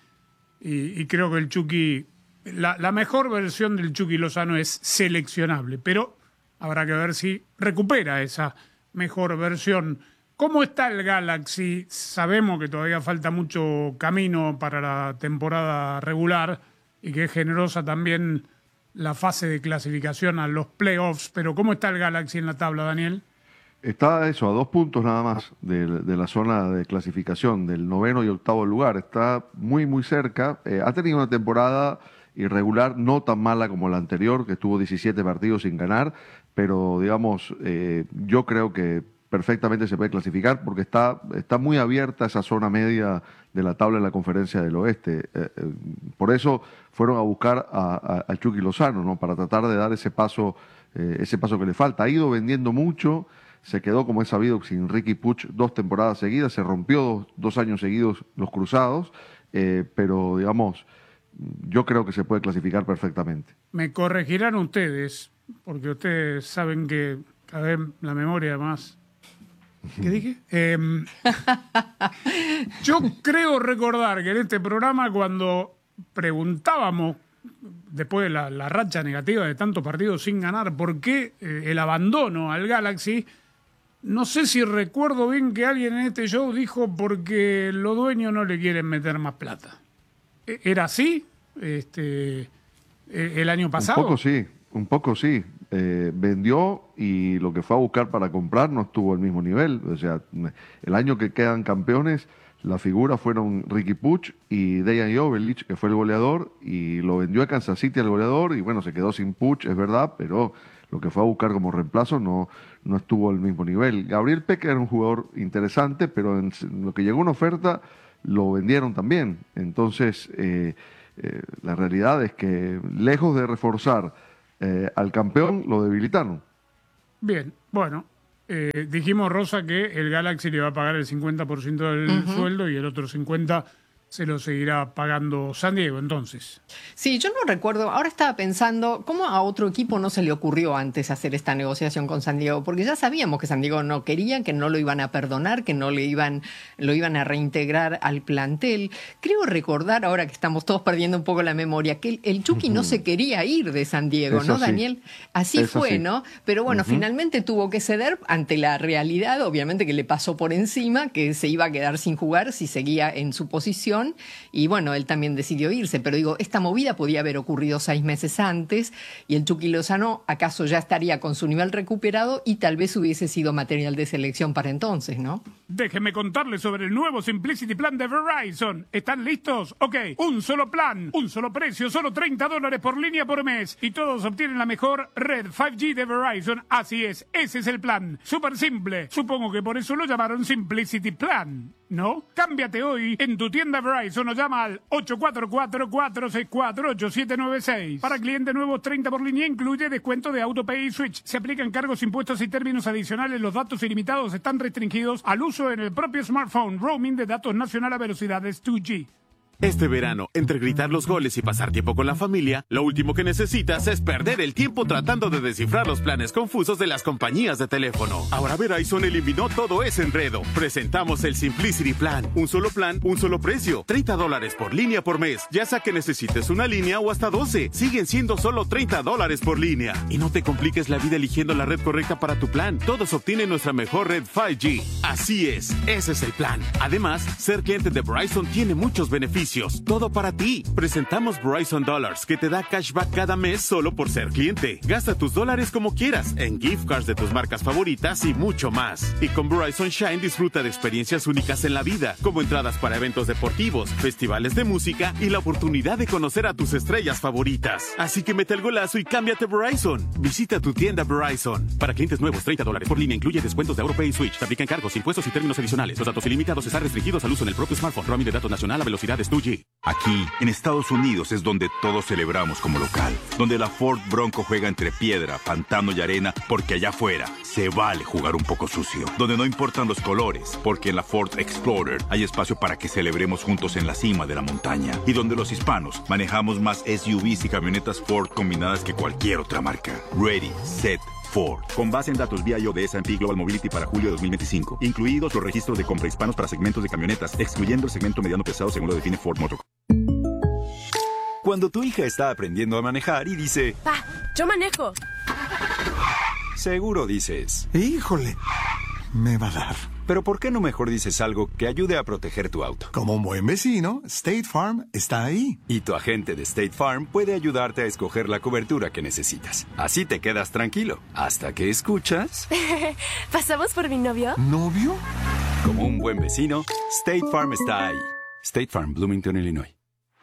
Speaker 2: y, y creo que el Chucky, la, la mejor versión del Chucky Lozano es seleccionable, pero habrá que ver si recupera esa mejor versión. ¿Cómo está el Galaxy? Sabemos que todavía falta mucho camino para la temporada regular y que es generosa también la fase de clasificación a los playoffs, pero ¿cómo está el Galaxy en la tabla, Daniel?
Speaker 1: Está eso, a dos puntos nada más de, de la zona de clasificación, del noveno y octavo lugar. Está muy, muy cerca. Eh, ha tenido una temporada irregular, no tan mala como la anterior, que estuvo diecisiete partidos sin ganar, pero digamos, eh, yo creo que perfectamente se puede clasificar porque está, está muy abierta esa zona media de la tabla en la Conferencia del Oeste. Eh, eh, por eso fueron a buscar a, a, a Chucky Lozano, ¿no? Para tratar de dar ese paso, eh, ese paso que le falta. Ha ido vendiendo mucho, se quedó, como es sabido, sin Riqui Puig dos temporadas seguidas, se rompió dos, dos años seguidos los cruzados, eh, pero digamos, yo creo que se puede clasificar perfectamente.
Speaker 2: Me corregirán ustedes, porque ustedes saben que cada vez la memoria más... ¿Qué dije? Eh, yo creo recordar que en este programa, cuando preguntábamos, después de la, la racha negativa de tantos partidos sin ganar, por qué eh, el abandono al Galaxy, no sé si recuerdo bien que alguien en este show dijo porque los dueños no le quieren meter más plata. ¿Era así este, el año pasado?
Speaker 1: Un poco sí, un poco sí. Eh, vendió y lo que fue a buscar para comprar no estuvo al mismo nivel. O sea, el año que quedan campeones, la figura fueron Riqui Puig y Dejan Joveljic, que fue el goleador, y lo vendió a Kansas City al goleador, y bueno, se quedó sin Puig, es verdad, pero lo que fue a buscar como reemplazo no, no estuvo al mismo nivel. Gabriel Peck era un jugador interesante, pero en lo que llegó una oferta lo vendieron también. Entonces, eh, eh, la realidad es que lejos de reforzar eh, al campeón, lo debilitaron.
Speaker 2: Bien, bueno, eh, dijimos, Rosa, que el Galaxy le va a pagar el cincuenta por ciento del uh-huh. sueldo y el otro cincuenta por ciento se lo seguirá pagando San Diego, entonces.
Speaker 3: Sí, yo no recuerdo, ahora estaba pensando, ¿cómo a otro equipo no se le ocurrió antes hacer esta negociación con San Diego? Porque ya sabíamos que San Diego no quería, que no lo iban a perdonar, que no le iban, lo iban a reintegrar al plantel. Creo recordar, ahora que estamos todos perdiendo un poco la memoria, que el, el Chucky uh-huh. no se quería ir de San Diego, Eso ¿no, sí. Daniel? Así Eso fue, sí. ¿no? Pero bueno, uh-huh. finalmente tuvo que ceder ante la realidad, obviamente que le pasó por encima, que se iba a quedar sin jugar si seguía en su posición. Y bueno, él también decidió irse, pero digo, esta movida podía haber ocurrido seis meses antes y el Chucky Lozano acaso ya estaría con su nivel recuperado y tal vez hubiese sido material de selección para entonces, ¿no?
Speaker 2: Déjenme contarles sobre el nuevo Simplicity Plan de Verizon. ¿Están listos? Ok, un solo plan, un solo precio, solo treinta dólares por línea por mes y todos obtienen la mejor red cinco G de Verizon. Así es, ese es el plan. Súper simple. Supongo que por eso lo llamaron Simplicity Plan, ¿no? Cámbiate hoy en tu tienda Verizon o llama al ocho cuatro cuatro, cuatro seis cuatro, ocho siete nueve seis. Para clientes nuevos, treinta por línea, incluye descuento de AutoPay y Switch. Se aplican cargos, impuestos y términos adicionales. Los datos ilimitados están restringidos al uso en el propio smartphone. Roaming de datos nacional a velocidades dos G.
Speaker 6: Este verano, entre gritar los goles y pasar tiempo con la familia, lo último que necesitas es perder el tiempo tratando de descifrar los planes confusos de las compañías de teléfono. Ahora Verizon eliminó todo ese enredo. Presentamos el Simplicity Plan. Un solo plan, un solo precio. treinta dólares por línea por mes. Ya sea que necesites una línea o hasta doce. Siguen siendo solo treinta dólares por línea. Y no te compliques la vida eligiendo la red correcta para tu plan. Todos obtienen nuestra mejor red cinco G. Así es, ese es el plan. Además, ser cliente de Verizon tiene muchos beneficios. Todo para ti. Presentamos Verizon Dollars, que te da cashback cada mes solo por ser cliente. Gasta tus dólares como quieras, en gift cards de tus marcas favoritas y mucho más. Y con Verizon Shine disfruta de experiencias únicas en la vida, como entradas para eventos deportivos, festivales de música y la oportunidad de conocer a tus estrellas favoritas. Así que mete el golazo y cámbiate a Verizon. Visita tu tienda Verizon. Para clientes nuevos, treinta dólares por línea, incluye descuentos de AutoPay y Switch. Se aplican cargos, impuestos y términos adicionales. Los datos ilimitados están restringidos al uso en el propio smartphone. Roaming de datos nacional a velocidades dos G.
Speaker 5: Aquí, en Estados Unidos, es donde todos celebramos como local. Donde la Ford Bronco juega entre piedra, pantano y arena, porque allá afuera se vale jugar un poco sucio. Donde no importan los colores, porque en la Ford Explorer hay espacio para que celebremos juntos en la cima de la montaña. Y donde los hispanos manejamos más S U Vs y camionetas Ford combinadas que cualquier otra marca. Ready, set, Ford. Con base en datos V I O de S and P Global Mobility para julio de dos mil veinticinco. Incluidos los registros de compra hispanos para segmentos de camionetas, excluyendo el segmento mediano pesado según lo define Ford Motor.
Speaker 7: Cuando tu hija está aprendiendo a manejar y dice...
Speaker 8: ¡Pa, yo manejo!
Speaker 7: Seguro dices...
Speaker 9: ¡Híjole! Me va a dar.
Speaker 7: Pero ¿por qué no mejor dices algo que ayude a proteger tu auto?
Speaker 9: Como un buen vecino, State Farm está ahí.
Speaker 7: Y tu agente de State Farm puede ayudarte a escoger la cobertura que necesitas. Así te quedas tranquilo, hasta que escuchas...
Speaker 8: ¿Pasamos por mi novio?
Speaker 9: ¿Novio?
Speaker 7: Como un buen vecino, State Farm está ahí. State Farm, Bloomington, Illinois.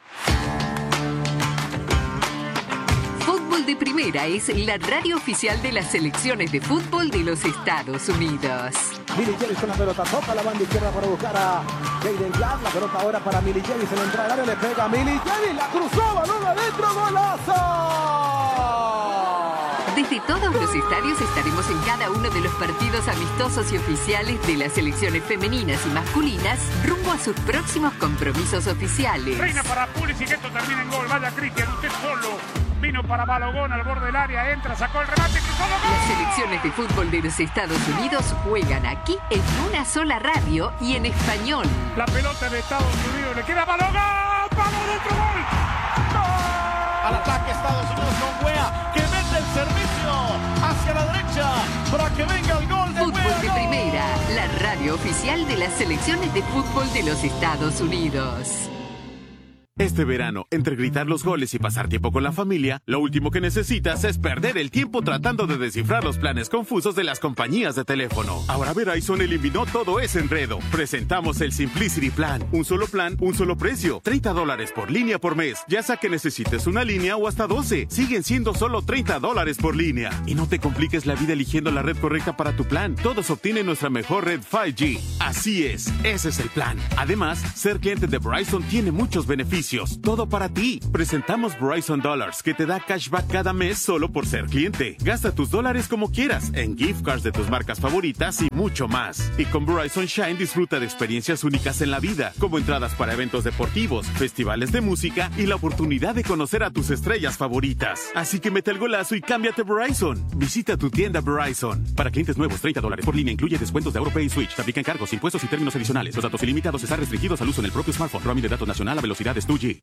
Speaker 10: Fútbol de Primera es la radio oficial de las selecciones de fútbol de los Estados Unidos.
Speaker 26: Milicevic con la pelota, toca la banda izquierda para buscar a Jaden Clark. La pelota ahora para Milicevic, se le entra al área, le pega a Milicevic, la cruzó, balón adentro, golazo.
Speaker 10: Desde todos los estadios estaremos en cada uno de los partidos amistosos y oficiales de las selecciones femeninas y masculinas rumbo a sus próximos compromisos oficiales.
Speaker 2: Reina para Pulisic, esto termina en gol. Vaya Cristian, usted solo. Vino para Balogón al borde del área, entra, sacó el remate, cruzó el gol.
Speaker 10: Las selecciones de fútbol de los Estados Unidos juegan aquí en una sola radio y en español.
Speaker 2: La pelota de Estados Unidos le queda a Balogón. ¡Vamos dentro, gol! ¡Gol!
Speaker 26: Al ataque Estados Unidos con Wea, que mete el servicio hacia la derecha para que venga el gol de
Speaker 10: Fútbol
Speaker 26: Wea,
Speaker 10: de
Speaker 26: ¡gol!
Speaker 10: Primera, la radio oficial de las selecciones de fútbol de los Estados Unidos.
Speaker 6: Este verano, entre gritar los goles y pasar tiempo con la familia, lo último que necesitas es perder el tiempo tratando de descifrar los planes confusos de las compañías de teléfono. Ahora Verizon eliminó todo ese enredo. Presentamos el Simplicity Plan. Un solo plan, un solo precio. treinta dólares por línea por mes. Ya sea que necesites una línea o hasta doce. Siguen siendo solo treinta dólares por línea. Y no te compliques la vida eligiendo la red correcta para tu plan. Todos obtienen nuestra mejor red cinco G. Así es, ese es el plan. Además, ser cliente de Verizon tiene muchos beneficios. Todo para ti. Presentamos Verizon Dollars, que te da cashback cada mes solo por ser cliente. Gasta tus dólares como quieras, en gift cards de tus marcas favoritas y mucho más. Y con Verizon Shine disfruta de experiencias únicas en la vida, como entradas para eventos deportivos, festivales de música y la oportunidad de conocer a tus estrellas favoritas. Así que mete el golazo y cámbiate a Verizon. Visita tu tienda Verizon. Para clientes nuevos, treinta dólares por línea incluye descuentos de AuroPay y Switch. Te aplican cargos, impuestos y términos adicionales. Los datos ilimitados están restringidos al uso en el propio smartphone. Roaming de datos nacional a velocidades dos G.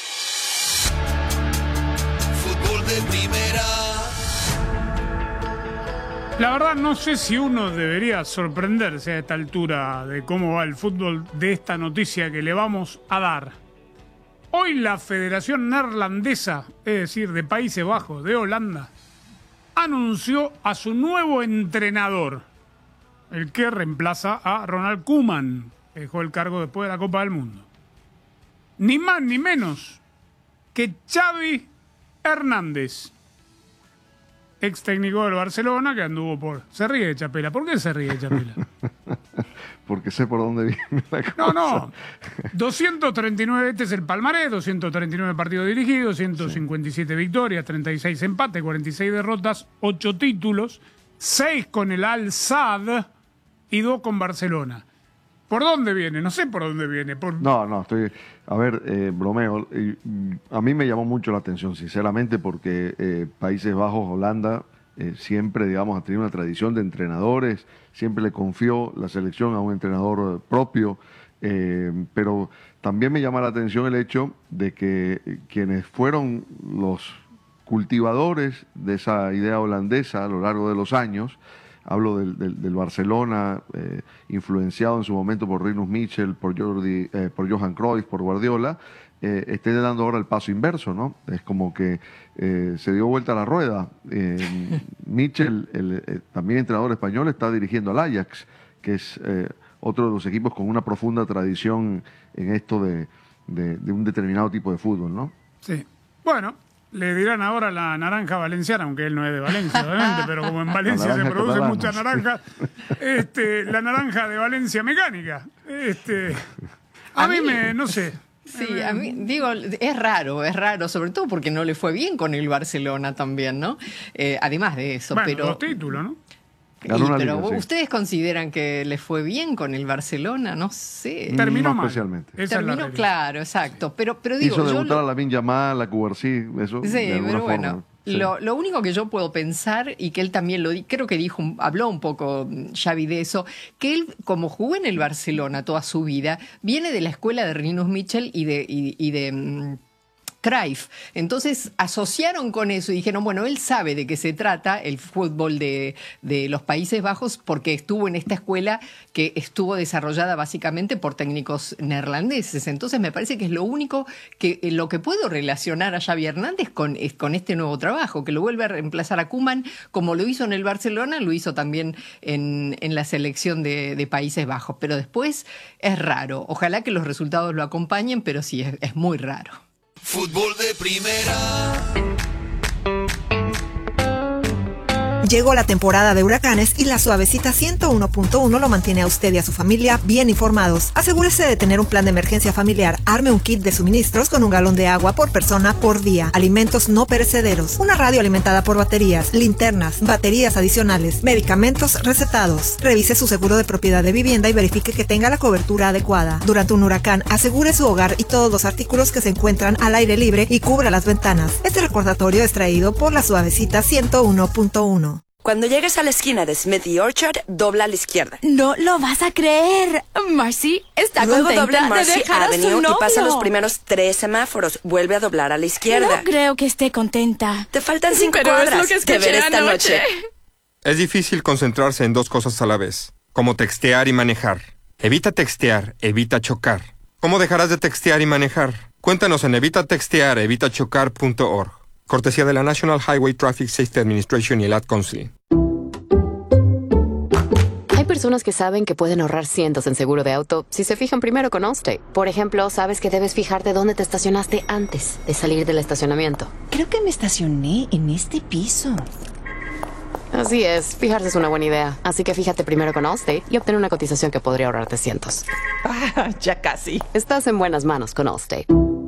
Speaker 11: Fútbol de primera.
Speaker 2: La verdad no sé si uno debería sorprenderse a esta altura de cómo va el fútbol de esta noticia que le vamos a dar. Hoy la Federación Neerlandesa, es decir, de Países Bajos, de Holanda, anunció a su nuevo entrenador, el que reemplaza a Ronald Koeman, que dejó el cargo después de la Copa del Mundo. Ni más ni menos que Xavi Hernández, ex técnico del Barcelona, que anduvo por... Se ríe de Chapela. ¿Por qué se ríe de Chapela?
Speaker 1: Porque sé por dónde viene la cosa.
Speaker 2: No, no. doscientos treinta y nueve, este es el palmarés, doscientos treinta y nueve partidos dirigidos, ciento cincuenta y siete sí. victorias, treinta y seis empates, cuarenta y seis derrotas, ocho títulos, seis con el Al-Sadd y dos con Barcelona. ¿Por dónde viene? No sé por dónde viene. Por...
Speaker 1: No, no, estoy... A ver, eh, bromeo. Eh, a mí me llamó mucho la atención, sinceramente, porque eh, Países Bajos, Holanda, eh, siempre, digamos, ha tenido una tradición de entrenadores, siempre le confió la selección a un entrenador propio, eh, pero también me llama la atención el hecho de que quienes fueron los cultivadores de esa idea holandesa a lo largo de los años, hablo del, del, del Barcelona, eh, influenciado en su momento por Rinus Michel, por, Jordi, eh, por Johan Cruyff, por Guardiola, eh, esté dando ahora el paso inverso, ¿no? Es como que eh, se dio vuelta a la rueda. Eh, Michel, el, el, también entrenador español, está dirigiendo al Ajax, que es eh, otro de los equipos con una profunda tradición en esto de, de, de un determinado tipo de fútbol, ¿no?
Speaker 2: Sí. Bueno, le dirán ahora la naranja valenciana, aunque él no es de Valencia, obviamente, pero como en Valencia se produce catalana, mucha naranja, este, la naranja de Valencia mecánica. Este, a, a mí, mí me, no sé.
Speaker 3: Sí, a mí, digo, es raro, es raro, sobre todo porque no le fue bien con el Barcelona también, ¿no? Eh, además de eso,
Speaker 2: bueno,
Speaker 3: pero...
Speaker 2: dos títulos, ¿no?
Speaker 3: Y, pero liga, sí. ¿Ustedes consideran que les fue bien con el Barcelona? No sé.
Speaker 2: Terminó
Speaker 1: no
Speaker 2: mal.
Speaker 1: Especialmente.
Speaker 2: Esa
Speaker 3: Terminó, es claro, exacto. Sí. Pero, pero digo,
Speaker 1: hizo debutar
Speaker 3: lo...
Speaker 1: a Lamine Yamal, a Cubarsí, eso
Speaker 3: sí,
Speaker 1: de alguna
Speaker 3: pero
Speaker 1: forma.
Speaker 3: Bueno,
Speaker 1: sí.
Speaker 3: lo, lo único que yo puedo pensar, y que él también lo creo que dijo, habló un poco Xavi de eso, que él, como jugó en el Barcelona toda su vida, viene de la escuela de Rinus Michel y de... Y, y de um, Cruyff. Entonces asociaron con eso y dijeron, bueno, él sabe de qué se trata el fútbol de, de los Países Bajos porque estuvo en esta escuela que estuvo desarrollada básicamente por técnicos neerlandeses. Entonces me parece que es lo único que lo que puedo relacionar a Xavi Hernández con, con este nuevo trabajo, que lo vuelve a reemplazar a Koeman, como lo hizo en el Barcelona, lo hizo también en, en la selección de, de Países Bajos. Pero después es raro. Ojalá que los resultados lo acompañen, pero sí, es, es muy raro.
Speaker 11: Fútbol de primera.
Speaker 12: Llegó la temporada de huracanes y la Suavecita ciento uno punto uno lo mantiene a usted y a su familia bien informados. Asegúrese de tener un plan de emergencia familiar. Arme un kit de suministros con un galón de agua por persona por día. Alimentos no perecederos. Una radio alimentada por baterías, linternas, baterías adicionales, medicamentos recetados. Revise su seguro de propiedad de vivienda y verifique que tenga la cobertura adecuada. Durante un huracán, asegure su hogar y todos los artículos que se encuentran al aire libre y cubra las ventanas. Este recordatorio es traído por la Suavecita ciento uno punto uno.
Speaker 13: Cuando llegues a la esquina de Smith y Orchard, dobla a la izquierda.
Speaker 8: No lo vas a creer. Marcy está
Speaker 13: Luego
Speaker 8: contenta
Speaker 13: dobla en Marcy
Speaker 8: de dejar
Speaker 13: Avenue
Speaker 8: a su novio.
Speaker 13: y pasa los primeros tres semáforos. Vuelve a doblar a la izquierda.
Speaker 8: No creo que esté contenta.
Speaker 13: Te faltan cinco
Speaker 8: Pero
Speaker 13: cuadras.
Speaker 8: es lo que escuché
Speaker 13: Te veré esta
Speaker 8: anoche.
Speaker 13: noche.
Speaker 14: Es difícil concentrarse en dos cosas a la vez, como textear y manejar. Evita textear, evita chocar. ¿Cómo dejarás de textear y manejar? Cuéntanos en evita textear evita chocar punto org. Cortesía de la National Highway Traffic Safety Administration y el Ad Council.
Speaker 15: Hay personas que saben que pueden ahorrar cientos en seguro de auto si se fijan primero con Allstate. Por ejemplo, sabes que debes fijarte dónde te estacionaste antes de salir del estacionamiento.
Speaker 16: Creo que me estacioné en este piso.
Speaker 15: Así es, fijarse es una buena idea. Así que fíjate primero con Allstate y obtén una cotización que podría ahorrarte cientos.
Speaker 16: Ah, ya casi.
Speaker 15: Estás en buenas manos con Allstate.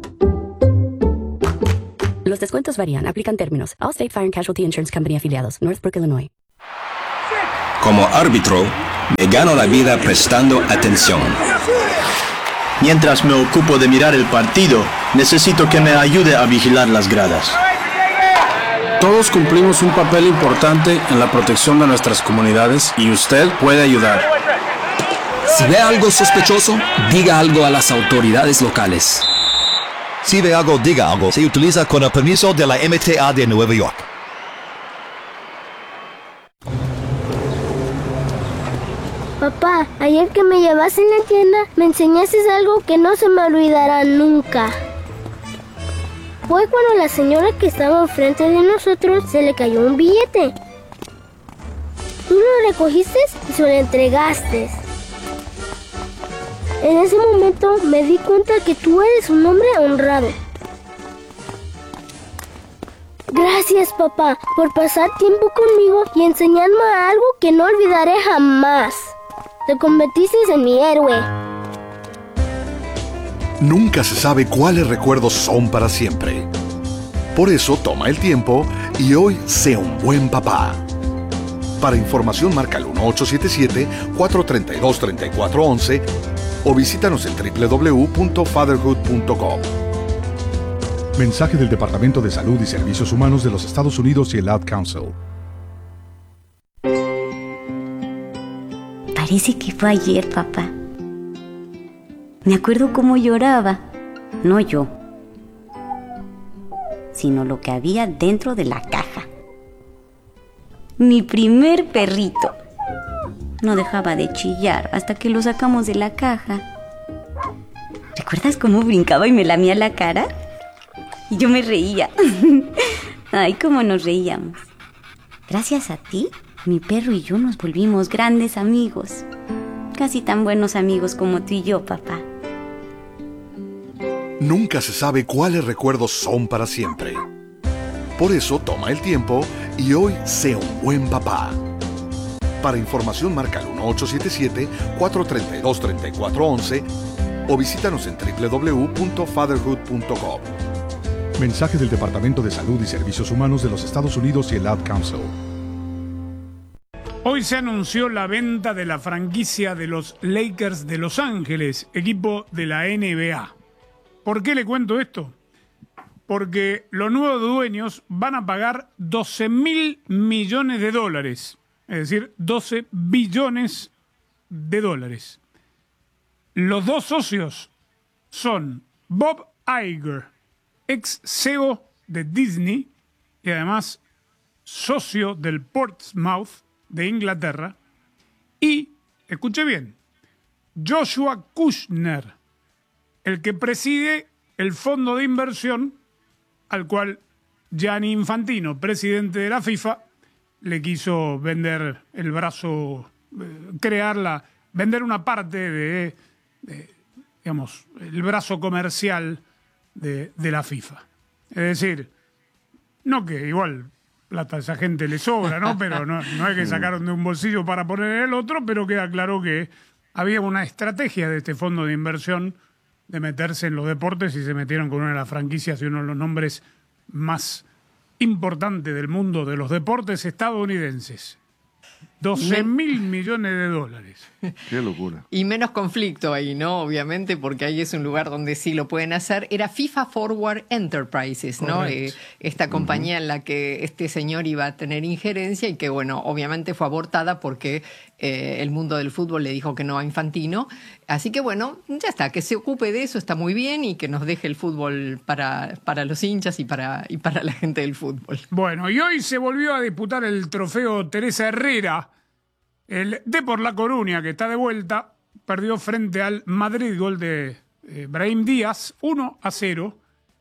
Speaker 17: Los descuentos varían. Aplican términos. Allstate Fire and Casualty Insurance Company afiliados. Northbrook, Illinois.
Speaker 18: Como árbitro, me gano la vida prestando atención.
Speaker 19: Mientras me ocupo de mirar el partido, necesito que me ayude a vigilar las gradas.
Speaker 20: Todos cumplimos un papel importante en la protección de nuestras comunidades y usted puede ayudar.
Speaker 27: Si ve algo sospechoso, diga algo a las autoridades locales.
Speaker 28: Si ve algo, diga algo. Se utiliza con el permiso de la M T A de Nueva York.
Speaker 29: Papá, ayer que me llevaste en la tienda, me enseñaste algo que no se me olvidará nunca. Fue cuando la señora que estaba enfrente de nosotros se le cayó un billete. Tú lo recogiste y se lo entregaste. En ese momento me di cuenta que tú eres un hombre honrado. Gracias, papá, por pasar tiempo conmigo y enseñarme algo que no olvidaré jamás. Te convertiste en mi héroe.
Speaker 9: Nunca se sabe cuáles recuerdos son para siempre. Por eso toma el tiempo y hoy sé un buen papá. Para información marca el uno ocho siete siete, cuatro tres dos, tres cuatro uno uno o visítanos en doble u doble u doble u punto fatherhood punto com.
Speaker 30: Mensaje del Departamento de Salud y Servicios Humanos de los Estados Unidos y el Ad Council.
Speaker 31: Parece que fue ayer, papá. Me acuerdo cómo lloraba. No yo, sino lo que había dentro de la caja. Mi primer perrito. No dejaba de chillar hasta que lo sacamos de la caja. ¿Recuerdas cómo brincaba y me lamía la cara? Y yo me reía. Ay, cómo nos reíamos. Gracias a ti, mi perro y yo nos volvimos grandes amigos. Casi tan buenos amigos como tú y yo, papá.
Speaker 9: Nunca se sabe cuáles recuerdos son para siempre. Por eso toma el tiempo y hoy sé un buen papá. Para información marca el uno ocho siete siete, cuatro tres dos, tres cuatro uno uno o visítanos en doble u doble u doble u punto fatherhood punto com.
Speaker 30: Mensaje del Departamento de Salud y Servicios Humanos de los Estados Unidos y el Ad Council.
Speaker 2: Hoy se anunció la venta de la franquicia de los Lakers de Los Ángeles, equipo de la N B A. ¿Por qué le cuento esto? Porque los nuevos dueños van a pagar doce mil millones de dólares, es decir, doce billones de dólares. Los dos socios son Bob Iger, ex C E O de Disney y además socio del Portsmouth de Inglaterra, y, escuche bien, Joshua Kushner, el que preside el fondo de inversión al cual Gianni Infantino, presidente de la FIFA, le quiso vender el brazo, eh, crearla, vender una parte de, de, digamos, el brazo comercial de, de la FIFA. Es decir, no que igual plata a esa gente le sobra, ¿no? Pero no, no es que sacaron de un bolsillo para poner en el otro, pero queda claro que había una estrategia de este fondo de inversión de meterse en los deportes y se metieron con una de las franquicias y uno de los nombres más importantes del mundo de los deportes estadounidenses. doce mil millones de dólares.
Speaker 1: Qué locura.
Speaker 3: Y menos conflicto ahí, ¿no? Obviamente, porque ahí es un lugar donde sí lo pueden hacer. Era FIFA Forward Enterprises, ¿no? Eh, esta compañía uh-huh. en la que este señor iba a tener injerencia y que, bueno, obviamente fue abortada porque eh, el mundo del fútbol le dijo que no a Infantino. Así que, bueno, ya está, que se ocupe de eso, está muy bien, y que nos deje el fútbol para, para los hinchas y para, y para la gente del fútbol.
Speaker 2: Bueno, y hoy se volvió a disputar el trofeo Teresa Herrera. El Depor La Coruña, que está de vuelta, perdió frente al Madrid, gol de eh, Brahim Díaz, uno a cero.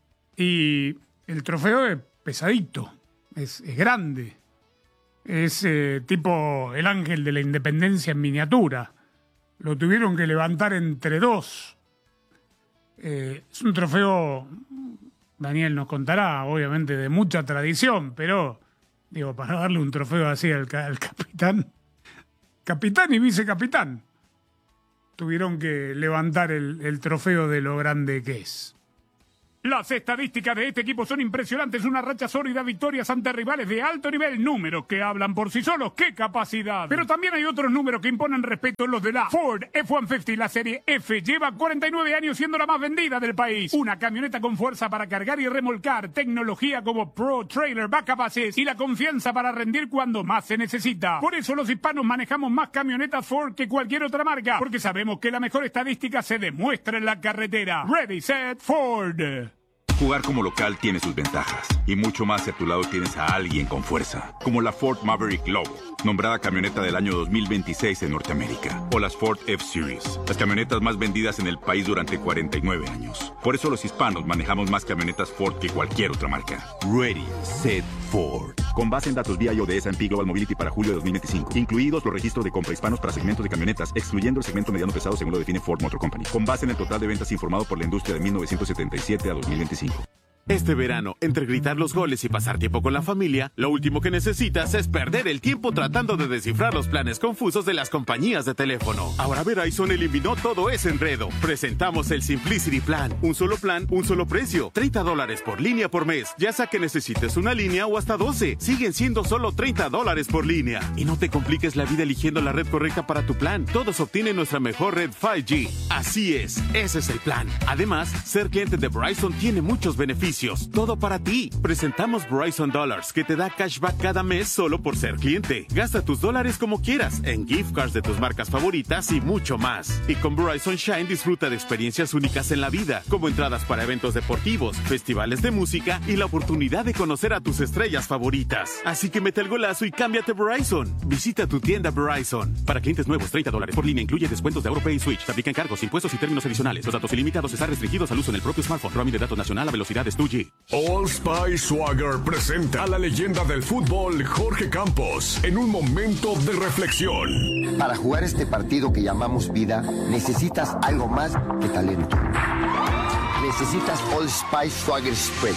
Speaker 2: Y el trofeo es pesadito, es, es grande. Es eh, tipo el ángel de la independencia en miniatura. Lo tuvieron que levantar entre dos. Eh, es un trofeo, Daniel nos contará, obviamente de mucha tradición, pero, digo, para darle un trofeo así al, al capitán, capitán y vicecapitán, tuvieron que levantar el, el trofeo de lo grande que es. Las estadísticas de este equipo son impresionantes, una racha sólida, victorias ante rivales de alto nivel, números que hablan por sí solos, ¡qué capacidad! Pero también hay otros números que imponen respeto, los de la Ford F ciento cincuenta, la serie F, lleva cuarenta y nueve años siendo la más vendida del país. Una camioneta con fuerza para cargar y remolcar, tecnología como Pro Trailer Backup Assist y la confianza para rendir cuando más se necesita. Por eso los hispanos manejamos más camionetas Ford que cualquier otra marca, porque sabemos que la mejor estadística se demuestra en la carretera. Ready, set, Ford.
Speaker 4: Jugar como local tiene sus ventajas, y mucho más si a tu lado tienes a alguien con fuerza, como la Ford Maverick Lobo, nombrada camioneta del año dos mil veintiséis en Norteamérica, o las Ford F-Series, las camionetas más vendidas en el país durante cuarenta y nueve años. Por eso los hispanos manejamos más camionetas Ford que cualquier otra marca. Ready, set, Ford. Con base en datos V I O de S and P Global Mobility para julio de dos mil veinticinco, incluidos los registros de compra hispanos para segmentos de camionetas, excluyendo el segmento mediano pesado según lo define Ford Motor Company, con base en el total de ventas informado por la industria de mil novecientos setenta y siete a dos mil veinticinco.
Speaker 5: Este verano, entre gritar los goles y pasar tiempo con la familia, lo último que necesitas es perder el tiempo tratando de descifrar los planes confusos de las compañías de teléfono. Ahora Verizon eliminó todo ese enredo. Presentamos el Simplicity Plan. Un solo plan, un solo precio. treinta dólares por línea por mes. Ya sea que necesites una línea o hasta doce. Siguen siendo solo treinta dólares por línea. Y no te compliques la vida eligiendo la red correcta para tu plan. Todos obtienen nuestra mejor red cinco G. Así es, ese es el plan. Además, ser cliente de Verizon tiene muchos beneficios. Todo para ti. Presentamos Verizon Dollars, que te da cashback cada mes solo por ser cliente. Gasta tus dólares como quieras, en gift cards de tus marcas favoritas y mucho más. Y con Verizon Shine disfruta de experiencias únicas en la vida, como entradas para eventos deportivos, festivales de música y la oportunidad de conocer a tus estrellas favoritas. Así que mete el golazo y cámbiate Verizon. Visita tu tienda Verizon. Para clientes nuevos, treinta dólares por línea incluye descuentos de AuroPay y Switch. Se aplican cargos, impuestos y términos adicionales. Los datos ilimitados están restringidos al uso en el propio smartphone. Roaming de datos nacional a velocidades dos G.
Speaker 6: Old Spice Swagger presenta a la leyenda del fútbol Jorge Campos en un momento de reflexión.
Speaker 7: Para jugar este partido que llamamos vida, necesitas algo más que talento. Necesitas Old Spice Swagger Spray.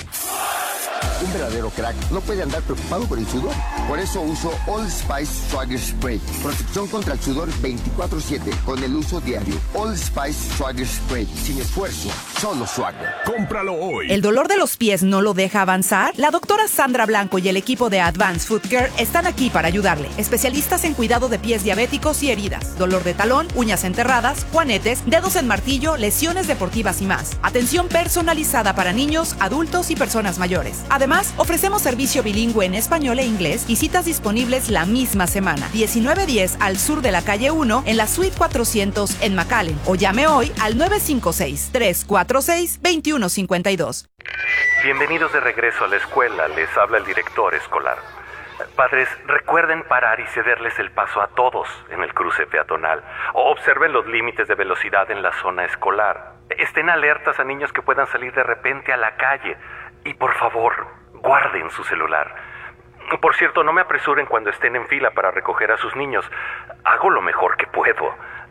Speaker 7: Un verdadero crack no puede andar preocupado por el sudor. Por eso uso Old Spice Swagger Spray. Protección contra el sudor veinticuatro siete con el uso diario. Old Spice Swagger Spray. Sin esfuerzo, solo Swagger.
Speaker 6: Cómpralo hoy.
Speaker 10: ¿El dolor de los pies no lo deja avanzar? La doctora Sandra Blanco y el equipo de Advanced Foot Care están aquí para ayudarle. Especialistas en cuidado de pies diabéticos y heridas. Dolor de talón, uñas enterradas, juanetes, dedos en martillo, lesiones deportivas y más. Atención personalizada para niños, adultos y personas mayores. Además, ofrecemos servicio bilingüe en español e inglés y citas disponibles la misma semana. diecinueve diez al sur de la calle uno en la suite cuatrocientos en McAllen. O llame hoy al nueve cinco seis, tres cuatro seis, dos uno cinco dos.
Speaker 21: Bienvenidos de regreso a la escuela, les habla el director escolar. Padres, recuerden parar y cederles el paso a todos en el cruce peatonal. O observen los límites de velocidad en la zona escolar. Estén alertas a niños que puedan salir de repente a la calle. Y por favor, guarden su celular. Por cierto, no me apresuren cuando estén en fila para recoger a sus niños. Hago lo mejor que puedo.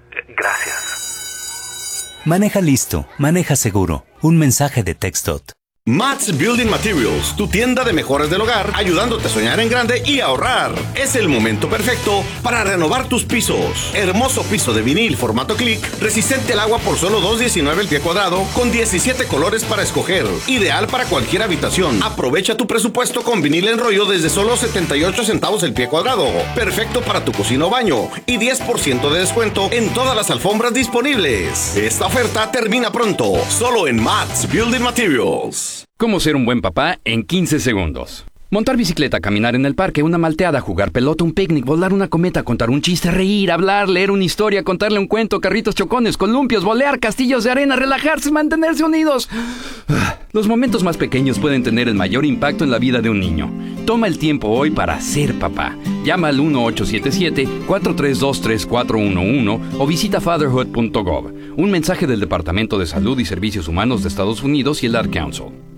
Speaker 21: Gracias.
Speaker 22: Maneja listo, maneja seguro. Un mensaje de TxDOT.
Speaker 23: Mats Building Materials, tu tienda de mejoras del hogar, ayudándote a soñar en grande y ahorrar. Es el momento perfecto para renovar tus pisos. Hermoso piso de vinil formato click, resistente al agua por solo dos diecinueve el pie cuadrado, con diecisiete colores para escoger. Ideal para cualquier habitación. Aprovecha tu presupuesto con vinil en rollo desde solo setenta y ocho centavos el pie cuadrado. Perfecto para tu cocina o baño. Y diez por ciento de descuento en todas las alfombras disponibles. Esta oferta termina pronto, solo en Mats Building Materials.
Speaker 24: ¿Cómo ser un buen papá en quince segundos? Montar bicicleta, caminar en el parque, una malteada, jugar pelota, un picnic, volar una cometa, contar un chiste, reír, hablar, leer una historia, contarle un cuento, carritos chocones, columpios, volear, castillos de arena, relajarse, mantenerse unidos. Los momentos más pequeños pueden tener el mayor impacto en la vida de un niño. Toma el tiempo hoy para ser papá. Llama al uno ocho siete siete, cuatro tres dos, tres cuatro uno uno o visita fatherhood punto gov. Un mensaje del Departamento de Salud y Servicios Humanos de Estados Unidos y el Ad Council.